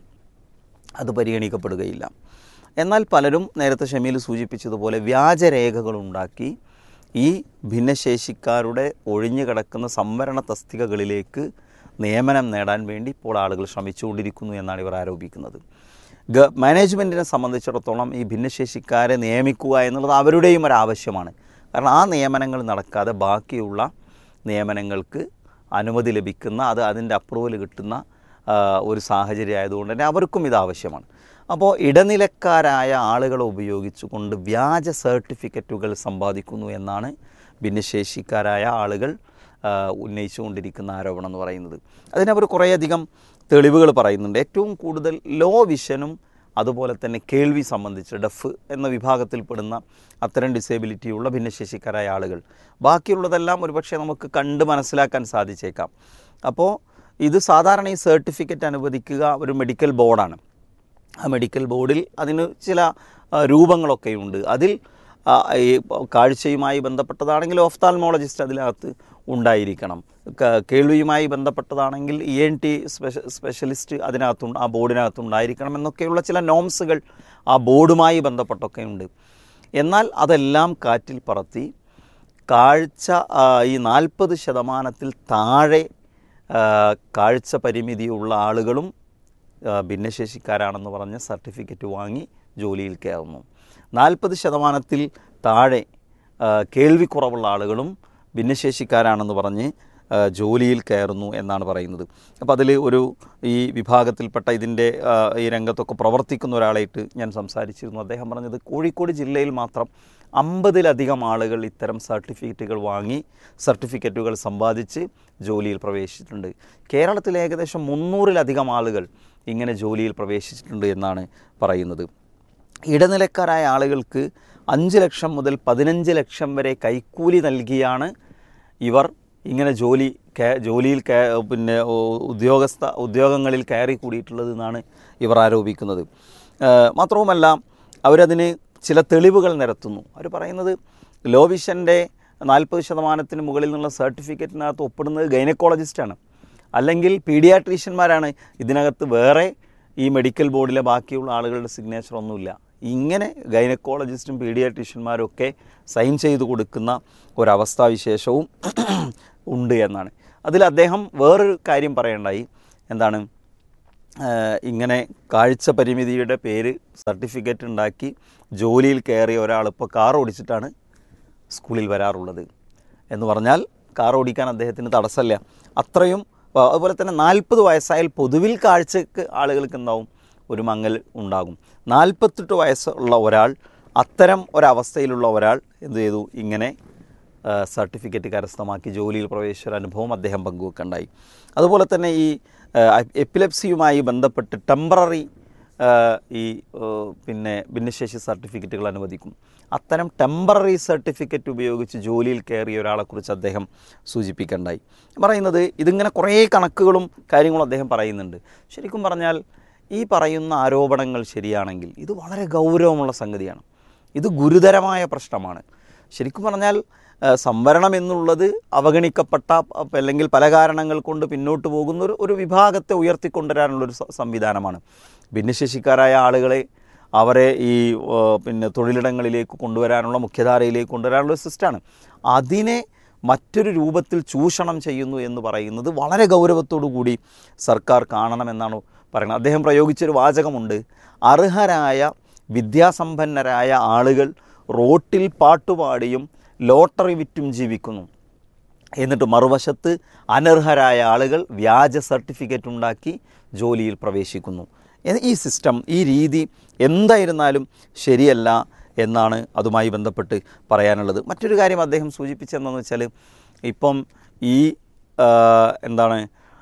Speaker 7: അത് പരിഗണിക്കപ്പെടുകയില്ല. എന്നാൽ പലരും നേരത്തെ ഷമീൽ സൂചിപ്പിച്ചതുപോലെ വ്യാജരേഖകളുണ്ടാക്കി ഈ ഭിന്നശേഷിക്കാരുടെ ഒഴിഞ്ഞു കിടക്കുന്ന സംവരണ തസ്തികകളിലേക്ക് നിയമനം നേടാൻ വേണ്ടി ഇപ്പോൾ ആളുകൾ ശ്രമിച്ചുകൊണ്ടിരിക്കുന്നു എന്നാണ് ഇവർ ആരോപിക്കുന്നത്. ഗ മാനേജ്മെൻറ്റിനെ സംബന്ധിച്ചിടത്തോളം ഈ ഭിന്നശേഷിക്കാരെ നിയമിക്കുക എന്നുള്ളത് അവരുടെയും ഒരാവശ്യമാണ്. കാരണം ആ നിയമനങ്ങൾ നടക്കാതെ ബാക്കിയുള്ള നിയമനങ്ങൾക്ക് അനുമതി ലഭിക്കുന്ന, അത് അതിൻ്റെ അപ്രൂവൽ കിട്ടുന്ന ഒരു സാഹചര്യം ആയതുകൊണ്ട് തന്നെ അവർക്കും ഇത് ആവശ്യമാണ്. അപ്പോൾ ഇടനിലക്കാരായ ആളുകളെ ഉപയോഗിച്ചുകൊണ്ട് വ്യാജ സർട്ടിഫിക്കറ്റുകൾ സമ്പാദിക്കുന്നു എന്നാണ് ഭിന്നശേഷിക്കാരായ ആളുകൾ ഉന്നയിച്ചുകൊണ്ടിരിക്കുന്ന ആരോപണം എന്ന് പറയുന്നത്. അതിനവർ കുറേയധികം തെളിവുകൾ പറയുന്നുണ്ട്. ഏറ്റവും കൂടുതൽ ലോ വിഷനും അതുപോലെ തന്നെ കേൾവി സംബന്ധിച്ച് ഡഫ് എന്ന വിഭാഗത്തിൽപ്പെടുന്ന അത്തരം ഡിസേബിലിറ്റിയുള്ള ഭിന്നശേഷിക്കാരായ ആളുകൾ, ബാക്കിയുള്ളതെല്ലാം ഒരുപക്ഷെ നമുക്ക് കണ്ട് മനസ്സിലാക്കാൻ സാധിച്ചേക്കാം. അപ്പോൾ ഇത് സാധാരണ ഈ സർട്ടിഫിക്കറ്റ് അനുവദിക്കുക ഒരു മെഡിക്കൽ ബോർഡാണ്. ആ മെഡിക്കൽ ബോർഡിൽ അതിന് ചില രൂപങ്ങളൊക്കെയുണ്ട്. അതിൽ ഈ കാഴ്ചയുമായി ബന്ധപ്പെട്ടതാണെങ്കിൽ ഓഫ്താൽമോളജിസ്റ്റ് അതിനകത്ത് ഉണ്ടായിരിക്കണം. കേൾവിയുമായി ബന്ധപ്പെട്ടതാണെങ്കിൽ ഇ എൻ ടി സ്പെഷ സ്പെഷ്യലിസ്റ്റ് അതിനകത്ത് ആ ബോർഡിനകത്ത് ഉണ്ടായിരിക്കണം എന്നൊക്കെയുള്ള ചില നോംസുകൾ ആ ബോർഡുമായി ബന്ധപ്പെട്ടൊക്കെ ഉണ്ട്. എന്നാൽ അതെല്ലാം കാറ്റിൽ പറത്തി കാഴ്ച ഈ നാൽപ്പത് ശതമാനത്തിൽ താഴെ കാഴ്ച പരിമിതിയുള്ള ആളുകളും ഭിന്നശേഷിക്കാരാണെന്ന് പറഞ്ഞ് സർട്ടിഫിക്കറ്റ് വാങ്ങി ജോലിയിൽ കയറുന്നു. നാൽപ്പത് ശതമാനത്തിൽ താഴെ കേൾവിക്കുറവുള്ള ആളുകളും ഭിന്നശേഷിക്കാരാണെന്ന് പറഞ്ഞ് ജോലിയിൽ കയറുന്നു എന്നാണ് പറയുന്നത്. അപ്പോൾ അതിൽ ഒരു ഈ വിഭാഗത്തിൽപ്പെട്ട ഇതിൻ്റെ ഈ രംഗത്തൊക്കെ പ്രവർത്തിക്കുന്ന ഒരാളായിട്ട് ഞാൻ സംസാരിച്ചിരുന്നു. അദ്ദേഹം പറഞ്ഞത് കോഴിക്കോട് ജില്ലയിൽ മാത്രം അമ്പതിലധികം ആളുകൾ ഇത്തരം സർട്ടിഫിക്കറ്റുകൾ വാങ്ങി സർട്ടിഫിക്കറ്റുകൾ സമ്പാദിച്ച് ജോലിയിൽ പ്രവേശിച്ചിട്ടുണ്ട്. കേരളത്തിൽ ഏകദേശം മുന്നൂറിലധികം ആളുകൾ ഇങ്ങനെ ജോലിയിൽ പ്രവേശിച്ചിട്ടുണ്ട് എന്നാണ് പറയുന്നത്. ഇടനിലക്കാരായ ആളുകൾക്ക് അഞ്ച് ലക്ഷം മുതൽ പതിനഞ്ച് ലക്ഷം വരെ കൈക്കൂലി നൽകിയാണ് ഇവർ ഇങ്ങനെ ജോലി ജോലിയിൽ പിന്നെ ഉദ്യോഗസ്ഥ ഉദ്യോഗങ്ങളിൽ കയറി കൂടിയിട്ടുള്ളത് എന്നാണ് ഇവർ ആരോപിക്കുന്നത്. മാത്രവുമല്ല അവരതിന് ചില തെളിവുകൾ നിരത്തുന്നു. അവർ പറയുന്നത് ലോ വിഷൻ്റെ നാൽപ്പത് ശതമാനത്തിന് മുകളിൽ നിന്നുള്ള സർട്ടിഫിക്കറ്റിനകത്ത് ഒപ്പിടുന്നത് ഗൈനക്കോളജിസ്റ്റാണ്, അല്ലെങ്കിൽ പീഡിയാട്രീഷ്യന്മാരാണ്. ഇതിനകത്ത് വേറെ ഈ മെഡിക്കൽ ബോർഡിലെ ബാക്കിയുള്ള ആളുകളുടെ സിഗ്നേച്ചർ ഒന്നുമില്ല. ഇങ്ങനെ ഗൈനക്കോളജിസ്റ്റും പീഡിയാട്രീഷ്യന്മാരും ഒക്കെ സൈൻ ചെയ്ത് കൊടുക്കുന്ന ഒരവസ്ഥാവിശേഷവും ഉണ്ട് എന്നാണ്. അതിൽ അദ്ദേഹം വേറൊരു കാര്യം പറയേണ്ടായി. എന്താണ്, ഇങ്ങനെ കാഴ്ച പരിമിതിയുടെ പേര് സർട്ടിഫിക്കറ്റ് ഉണ്ടാക്കി ജോലിയിൽ കയറിയ ഒരാൾ ഇപ്പോൾ കാർ ഓടിച്ചിട്ടാണ് സ്കൂളിൽ വരാറുള്ളത് എന്ന് പറഞ്ഞാൽ കാർ ഓടിക്കാൻ അദ്ദേഹത്തിന് തടസ്സമില്ല. അത്രയും. അതുപോലെ തന്നെ നാൽപ്പത് വയസ്സായാൽ പൊതുവിൽ കാഴ്ചക്ക് ആളുകൾക്ക് എന്താവും, ഒരു മങ്ങൽ ഉണ്ടാകും. നാൽപ്പത്തെട്ട് വയസ്സുള്ള ഒരാൾ, അത്തരം ഒരവസ്ഥയിലുള്ള ഒരാൾ എന്ത് ചെയ്തു, ഇങ്ങനെ സർട്ടിഫിക്കറ്റ് കരസ്ഥമാക്കി ജോലിയിൽ പ്രവേശിച്ച ഒരു അനുഭവം അദ്ദേഹം പങ്കുവെക്കുണ്ടായി. അതുപോലെ തന്നെ ഈ എപ്പിലെപ്സിയുമായി ബന്ധപ്പെട്ട് ടെമ്പററി ഈ പിന്നെ ഭിന്നശേഷി സർട്ടിഫിക്കറ്റുകൾ അനുവദിക്കും. അത്തരം ടെമ്പററി സർട്ടിഫിക്കറ്റ് ഉപയോഗിച്ച് ജോലിയിൽ കയറിയ ഒരാളെക്കുറിച്ച് അദ്ദേഹം സൂചിപ്പിക്കേണ്ടായി. പറയുന്നത് ഇതിങ്ങനെ കുറേ കണക്കുകളും കാര്യങ്ങളും അദ്ദേഹം പറയുന്നുണ്ട്. ശരിക്കും പറഞ്ഞാൽ ഈ പറയുന്ന ആരോപണങ്ങൾ ശരിയാണെങ്കിൽ ഇത് വളരെ ഗൗരവമുള്ള സംഗതിയാണ്. ഇത് ഗുരുതരമായ പ്രശ്നമാണ്. ശരിക്കും പറഞ്ഞാൽ സംവരണം എന്നുള്ളത് അവഗണിക്കപ്പെട്ട അല്ലെങ്കിൽ പല കാരണങ്ങൾ കൊണ്ട് പിന്നോട്ട് പോകുന്ന ഒരു ഒരു വിഭാഗത്തെ ഉയർത്തിക്കൊണ്ടുവരാനുള്ളൊരു സംവിധാനമാണ്. ഭിന്നശേഷിക്കാരായ ആളുകളെ അവരെ ഈ പിന്നെ തൊഴിലിടങ്ങളിലേക്ക് കൊണ്ടുവരാനുള്ള, മുഖ്യധാരയിലേക്ക് കൊണ്ടുവരാനുള്ള സിസ്റ്റമാണ്. അതിനെ മറ്റൊരു രൂപത്തിൽ ചൂഷണം ചെയ്യുന്നു എന്ന് പറയുന്നത് വളരെ ഗൗരവത്തോടു കൂടി സർക്കാർ കാണണമെന്നാണ് പറയുന്നത്. അദ്ദേഹം പ്രയോഗിച്ചൊരു വാചകമുണ്ട്, അർഹരായ വിദ്യാസമ്പന്നരായ ആളുകൾ റോട്ടിൽ പാട്ടുപാടിയും ലോട്ടറി വിറ്റും ജീവിക്കുന്നു, എന്നിട്ട് മറുവശത്ത് അനർഹരായ ആളുകൾ വ്യാജ സർട്ടിഫിക്കറ്റ് ഉണ്ടാക്കി ജോലിയിൽ പ്രവേശിക്കുന്നു. ഈ സിസ്റ്റം, ഈ രീതി എന്തായിരുന്നാലും ശരിയല്ല എന്നാണ് അതുമായി ബന്ധപ്പെട്ട് പറയാനുള്ളത്. മറ്റൊരു കാര്യം അദ്ദേഹം സൂചിപ്പിച്ചതെന്ന് വെച്ചാൽ, ഇപ്പം ഈ എന്താണ്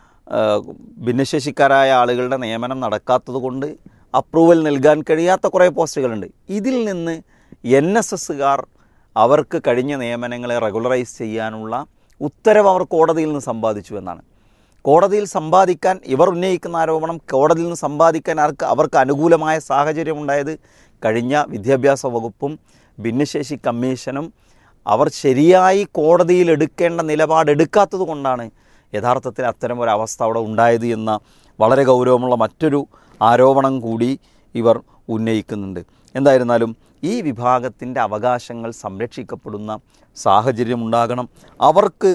Speaker 7: ഭിന്നശേഷിക്കാരായ ആളുകളുടെ നിയമനം നടക്കാത്തത് കൊണ്ട് അപ്രൂവൽ നൽകാൻ കഴിയാത്ത കുറേ പോസ്റ്റുകളുണ്ട്. ഇതിൽ നിന്ന് എൻ എസ് എസ്സുകാർ അവർക്ക് കഴിഞ്ഞ നിയമനങ്ങളെ റെഗുലറൈസ് ചെയ്യാനുള്ള ഉത്തരവ് അവർ കോടതിയിൽ നിന്ന് സമ്പാദിച്ചു എന്നാണ്. കോടതിയിൽ സമ്പാദിക്കാൻ ഇവർ ഉന്നയിക്കുന്ന ആരോപണം, കോടതിയിൽ നിന്ന് സമ്പാദിക്കാൻ അവർക്ക് അവർക്ക് അനുകൂലമായ സാഹചര്യം ഉണ്ടായത് കഴിഞ്ഞ വിദ്യാഭ്യാസ വകുപ്പും ഭിന്നശേഷി കമ്മീഷനും അവർ ശരിയായി കോടതിയിൽ എടുക്കേണ്ട നിലപാടെടുക്കാത്തത് കൊണ്ടാണ് യഥാർത്ഥത്തിൽ അത്തരം ഒരവസ്ഥ അവിടെ ഉണ്ടായത് എന്ന വളരെ ഗൗരവമുള്ള മറ്റൊരു ആരോപണം കൂടി ഇവർ ഉന്നയിക്കുന്നുണ്ട്. എന്തായിരുന്നാലും ഈ വിഭാഗത്തിൻ്റെ അവകാശങ്ങൾ സംരക്ഷിക്കപ്പെടുന്ന സാഹചര്യം ഉണ്ടാകണം. അവർക്ക്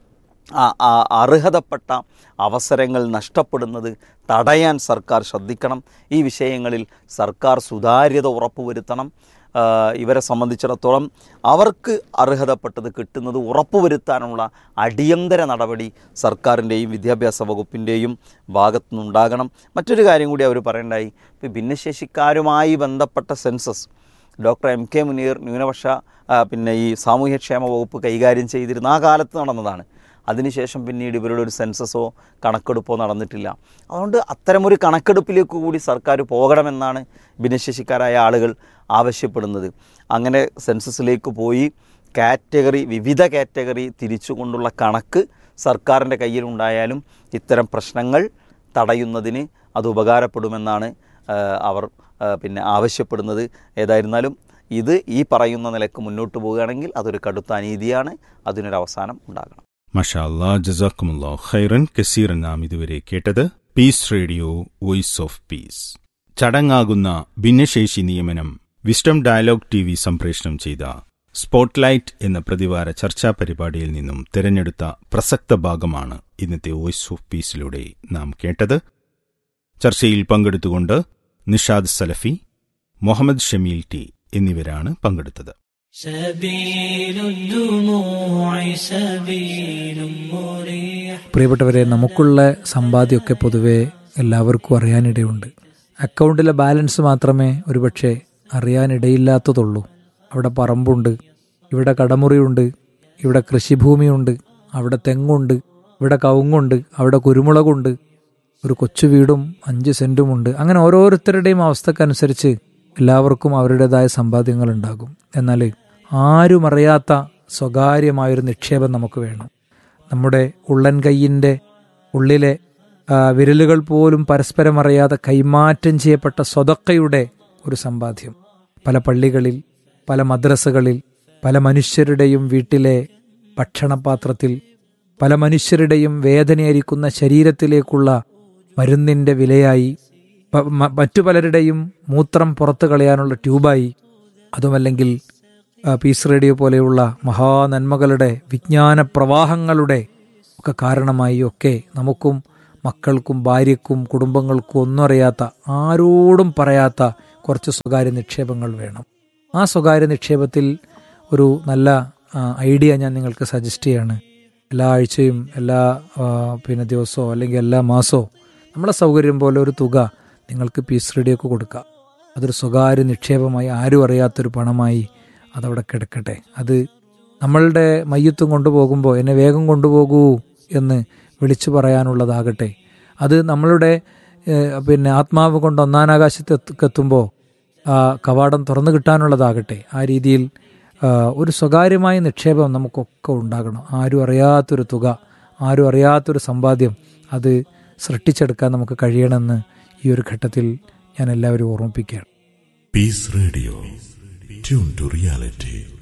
Speaker 7: അർഹതപ്പെട്ട അവസരങ്ങൾ നഷ്ടപ്പെടുന്നത് തടയാൻ സർക്കാർ ശ്രദ്ധിക്കണം. ഈ വിഷയങ്ങളിൽ സർക്കാർ സുതാര്യത ഉറപ്പുവരുത്തണം. ഇവരെ സംബന്ധിച്ചിടത്തോളം അവർക്ക് അർഹതപ്പെട്ടത് കിട്ടുന്നത് ഉറപ്പുവരുത്താനുള്ള അടിയന്തര നടപടി സർക്കാരിൻ്റെയും വിദ്യാഭ്യാസ വകുപ്പിൻ്റെയും ഭാഗത്തു നിന്നുണ്ടാകണം. മറ്റൊരു കാര്യം കൂടി അവർ പറയേണ്ടായി, ഇപ്പോൾ ഭിന്നശേഷിക്കാരുമായി ബന്ധപ്പെട്ട census doctor M K Muneer ന്യൂനപക്ഷ പിന്നെ ഈ സാമൂഹ്യക്ഷേമ വകുപ്പ് കൈകാര്യം ചെയ്തിരുന്ന ആ കാലത്ത് നടന്നതാണ്. അതിനുശേഷം പിന്നീട് ഇവരുടെ ഒരു സെൻസസോ കണക്കെടുപ്പോ നടന്നിട്ടില്ല. അതുകൊണ്ട് അത്തരമൊരു കണക്കെടുപ്പിലേക്ക് കൂടി സർക്കാർ പോകണമെന്നാണ് ഭിന്നശേഷിക്കാരായ ആളുകൾ ആവശ്യപ്പെടുന്നത്. അങ്ങനെ സെൻസസിലേക്ക് പോയി കാറ്റഗറി വിവിധ കാറ്റഗറി തിരിച്ചുകൊണ്ടുള്ള കണക്ക് സർക്കാരിൻ്റെ കയ്യിലുണ്ടായാലും ഇത്തരം പ്രശ്നങ്ങൾ തടയുന്നതിന് അത് ഉപകാരപ്പെടുമെന്നാണ് അവർ പിന്നെ ആവശ്യപ്പെടുന്നത്. ഏതായിരുന്നാലും ഇത് ഈ പറയുന്ന നിലക്ക് മുന്നോട്ട് പോവുകയാണെങ്കിൽ അതൊരു കടുത്ത അനീതിയാണ്, അതിനൊരവസാനം ഉണ്ടാകണം.
Speaker 1: മഷാ അല്ലാ, ജസാക്കുമുല്ലാഹ് ഖൈറൻ കസീറൻ. നാം ഇതുവരെ കേട്ടത് piece radio voice of peace. ചടങ്ങാകുന്ന ഭിന്നശേഷി നിയമനം വിസ്ഡം ഡയലോഗ് ടി വി സംപ്രേഷണം ചെയ്ത സ്പോട്ട്ലൈറ്റ് എന്ന പ്രതിവാര ചർച്ചാ പരിപാടിയിൽ നിന്നും തിരഞ്ഞെടുത്ത പ്രസക്ത ഭാഗമാണ് ഇന്നത്തെ വോയിസ് ഓഫ് പീസിലൂടെ നാം കേട്ടത്. ചർച്ചയിൽ പങ്കെടുത്തുകൊണ്ട് നിഷാദ് സലഫി, മുഹമ്മദ് ഷമീൽ ടി എന്നിവരാണ് പങ്കെടുത്തത്.
Speaker 8: പ്രിയപ്പെട്ടവരെ, നമുക്കുള്ള സമ്പാദ്യമൊക്കെ പൊതുവെ എല്ലാവർക്കും അറിയാനിടയുണ്ട്. അക്കൗണ്ടിലെ ബാലൻസ് മാത്രമേ ഒരുപക്ഷെ അറിയാനിടയില്ലാത്തതുള്ളൂ. അവിടെ പറമ്പുണ്ട്, ഇവിടെ കടമുറിയുണ്ട്, ഇവിടെ കൃഷിഭൂമിയുണ്ട്, അവിടെ തെങ്ങുണ്ട്, ഇവിടെ കവുങ്ങുണ്ട്, അവിടെ കുരുമുളകുണ്ട്, ഒരു കൊച്ചു വീടും അഞ്ച് സെൻറ്റുമുണ്ട്. അങ്ങനെ ഓരോരുത്തരുടെയും അവസ്ഥക്കനുസരിച്ച് എല്ലാവർക്കും അവരുടേതായ സമ്പാദ്യങ്ങൾ ഉണ്ടാകും. എന്നാൽ ആരും അറിയാത്ത സ്വകാര്യമായൊരു നിക്ഷേപം നമുക്ക് വേണം. നമ്മുടെ ഉള്ളൻ കൈയിൻ്റെ ഉള്ളിലെ വിരലുകൾ പോലും പരസ്പരം അറിയാതെ കൈമാറ്റം ചെയ്യപ്പെട്ട സ്വതക്കയുടെ ഒരു സമ്പാദ്യം പല പള്ളികളിൽ, പല മദ്രസകളിൽ, പല മനുഷ്യരുടെയും വീട്ടിലെ ഭക്ഷണപാത്രത്തിൽ, പല മനുഷ്യരുടെയും വേദനയായിരിക്കുന്ന ശരീരത്തിലേക്കുള്ള മരുന്നിൻ്റെ വിലയായി, മറ്റു പലരുടെയും മൂത്രം പുറത്തു കളയാനുള്ള ട്യൂബായി, അതുമല്ലെങ്കിൽ പീസ് റേഡിയോ പോലെയുള്ള മഹാനന്മകളുടെ വിജ്ഞാന പ്രവാഹങ്ങളുടെ ഒക്കെ കാരണമായി ഒക്കെ നമുക്കും മക്കൾക്കും ഭാര്യയ്ക്കും കുടുംബങ്ങൾക്കും ഒന്നും അറിയാത്ത, ആരോടും പറയാത്ത കുറച്ച് സ്വകാര്യ നിക്ഷേപങ്ങൾ വേണം. ആ സ്വകാര്യ നിക്ഷേപത്തിൽ ഒരു നല്ല ഐഡിയ ഞാൻ നിങ്ങൾക്ക് സജസ്റ്റ് ചെയ്യാണ്. എല്ലാ ആഴ്ചയും എല്ലാ പിന്നെ ദിവസമോ അല്ലെങ്കിൽ എല്ലാ മാസമോ നമ്മളെ സൗകര്യം പോലെ ഒരു തുക നിങ്ങൾക്ക് പീസ് റേഡിയോക്ക് കൊടുക്കുക. അതൊരു സ്വകാര്യ നിക്ഷേപമായി, ആരും അറിയാത്തൊരു പണമായി അതവിടെ കിടക്കട്ടെ. അത് നമ്മളുടെ മയ്യത്തും കൊണ്ടുപോകുമ്പോൾ എന്നെ വേഗം കൊണ്ടുപോകൂ എന്ന് വിളിച്ചു പറയാനുള്ളതാകട്ടെ. അത് നമ്മളുടെ പിന്നെ ആത്മാവ് കൊണ്ട് ഒന്നാനാകാശത്തെത്തുമ്പോൾ ആ കവാടം തുറന്നു കിട്ടാനുള്ളതാകട്ടെ. ആ രീതിയിൽ ഒരു സ്വകാര്യമായ നിക്ഷേപം നമുക്കൊക്കെ ഉണ്ടാകണം. ആരും അറിയാത്തൊരു തുക, ആരും അറിയാത്തൊരു സമ്പാദ്യം അത് സൃഷ്ടിച്ചെടുക്കാൻ നമുക്ക് കഴിയണമെന്ന് ഈ ഒരു ഘട്ടത്തിൽ ഞാൻ എല്ലാവരും ഓർമ്മിപ്പിക്കുകയാണ്.
Speaker 5: Piece radio, tune to reality.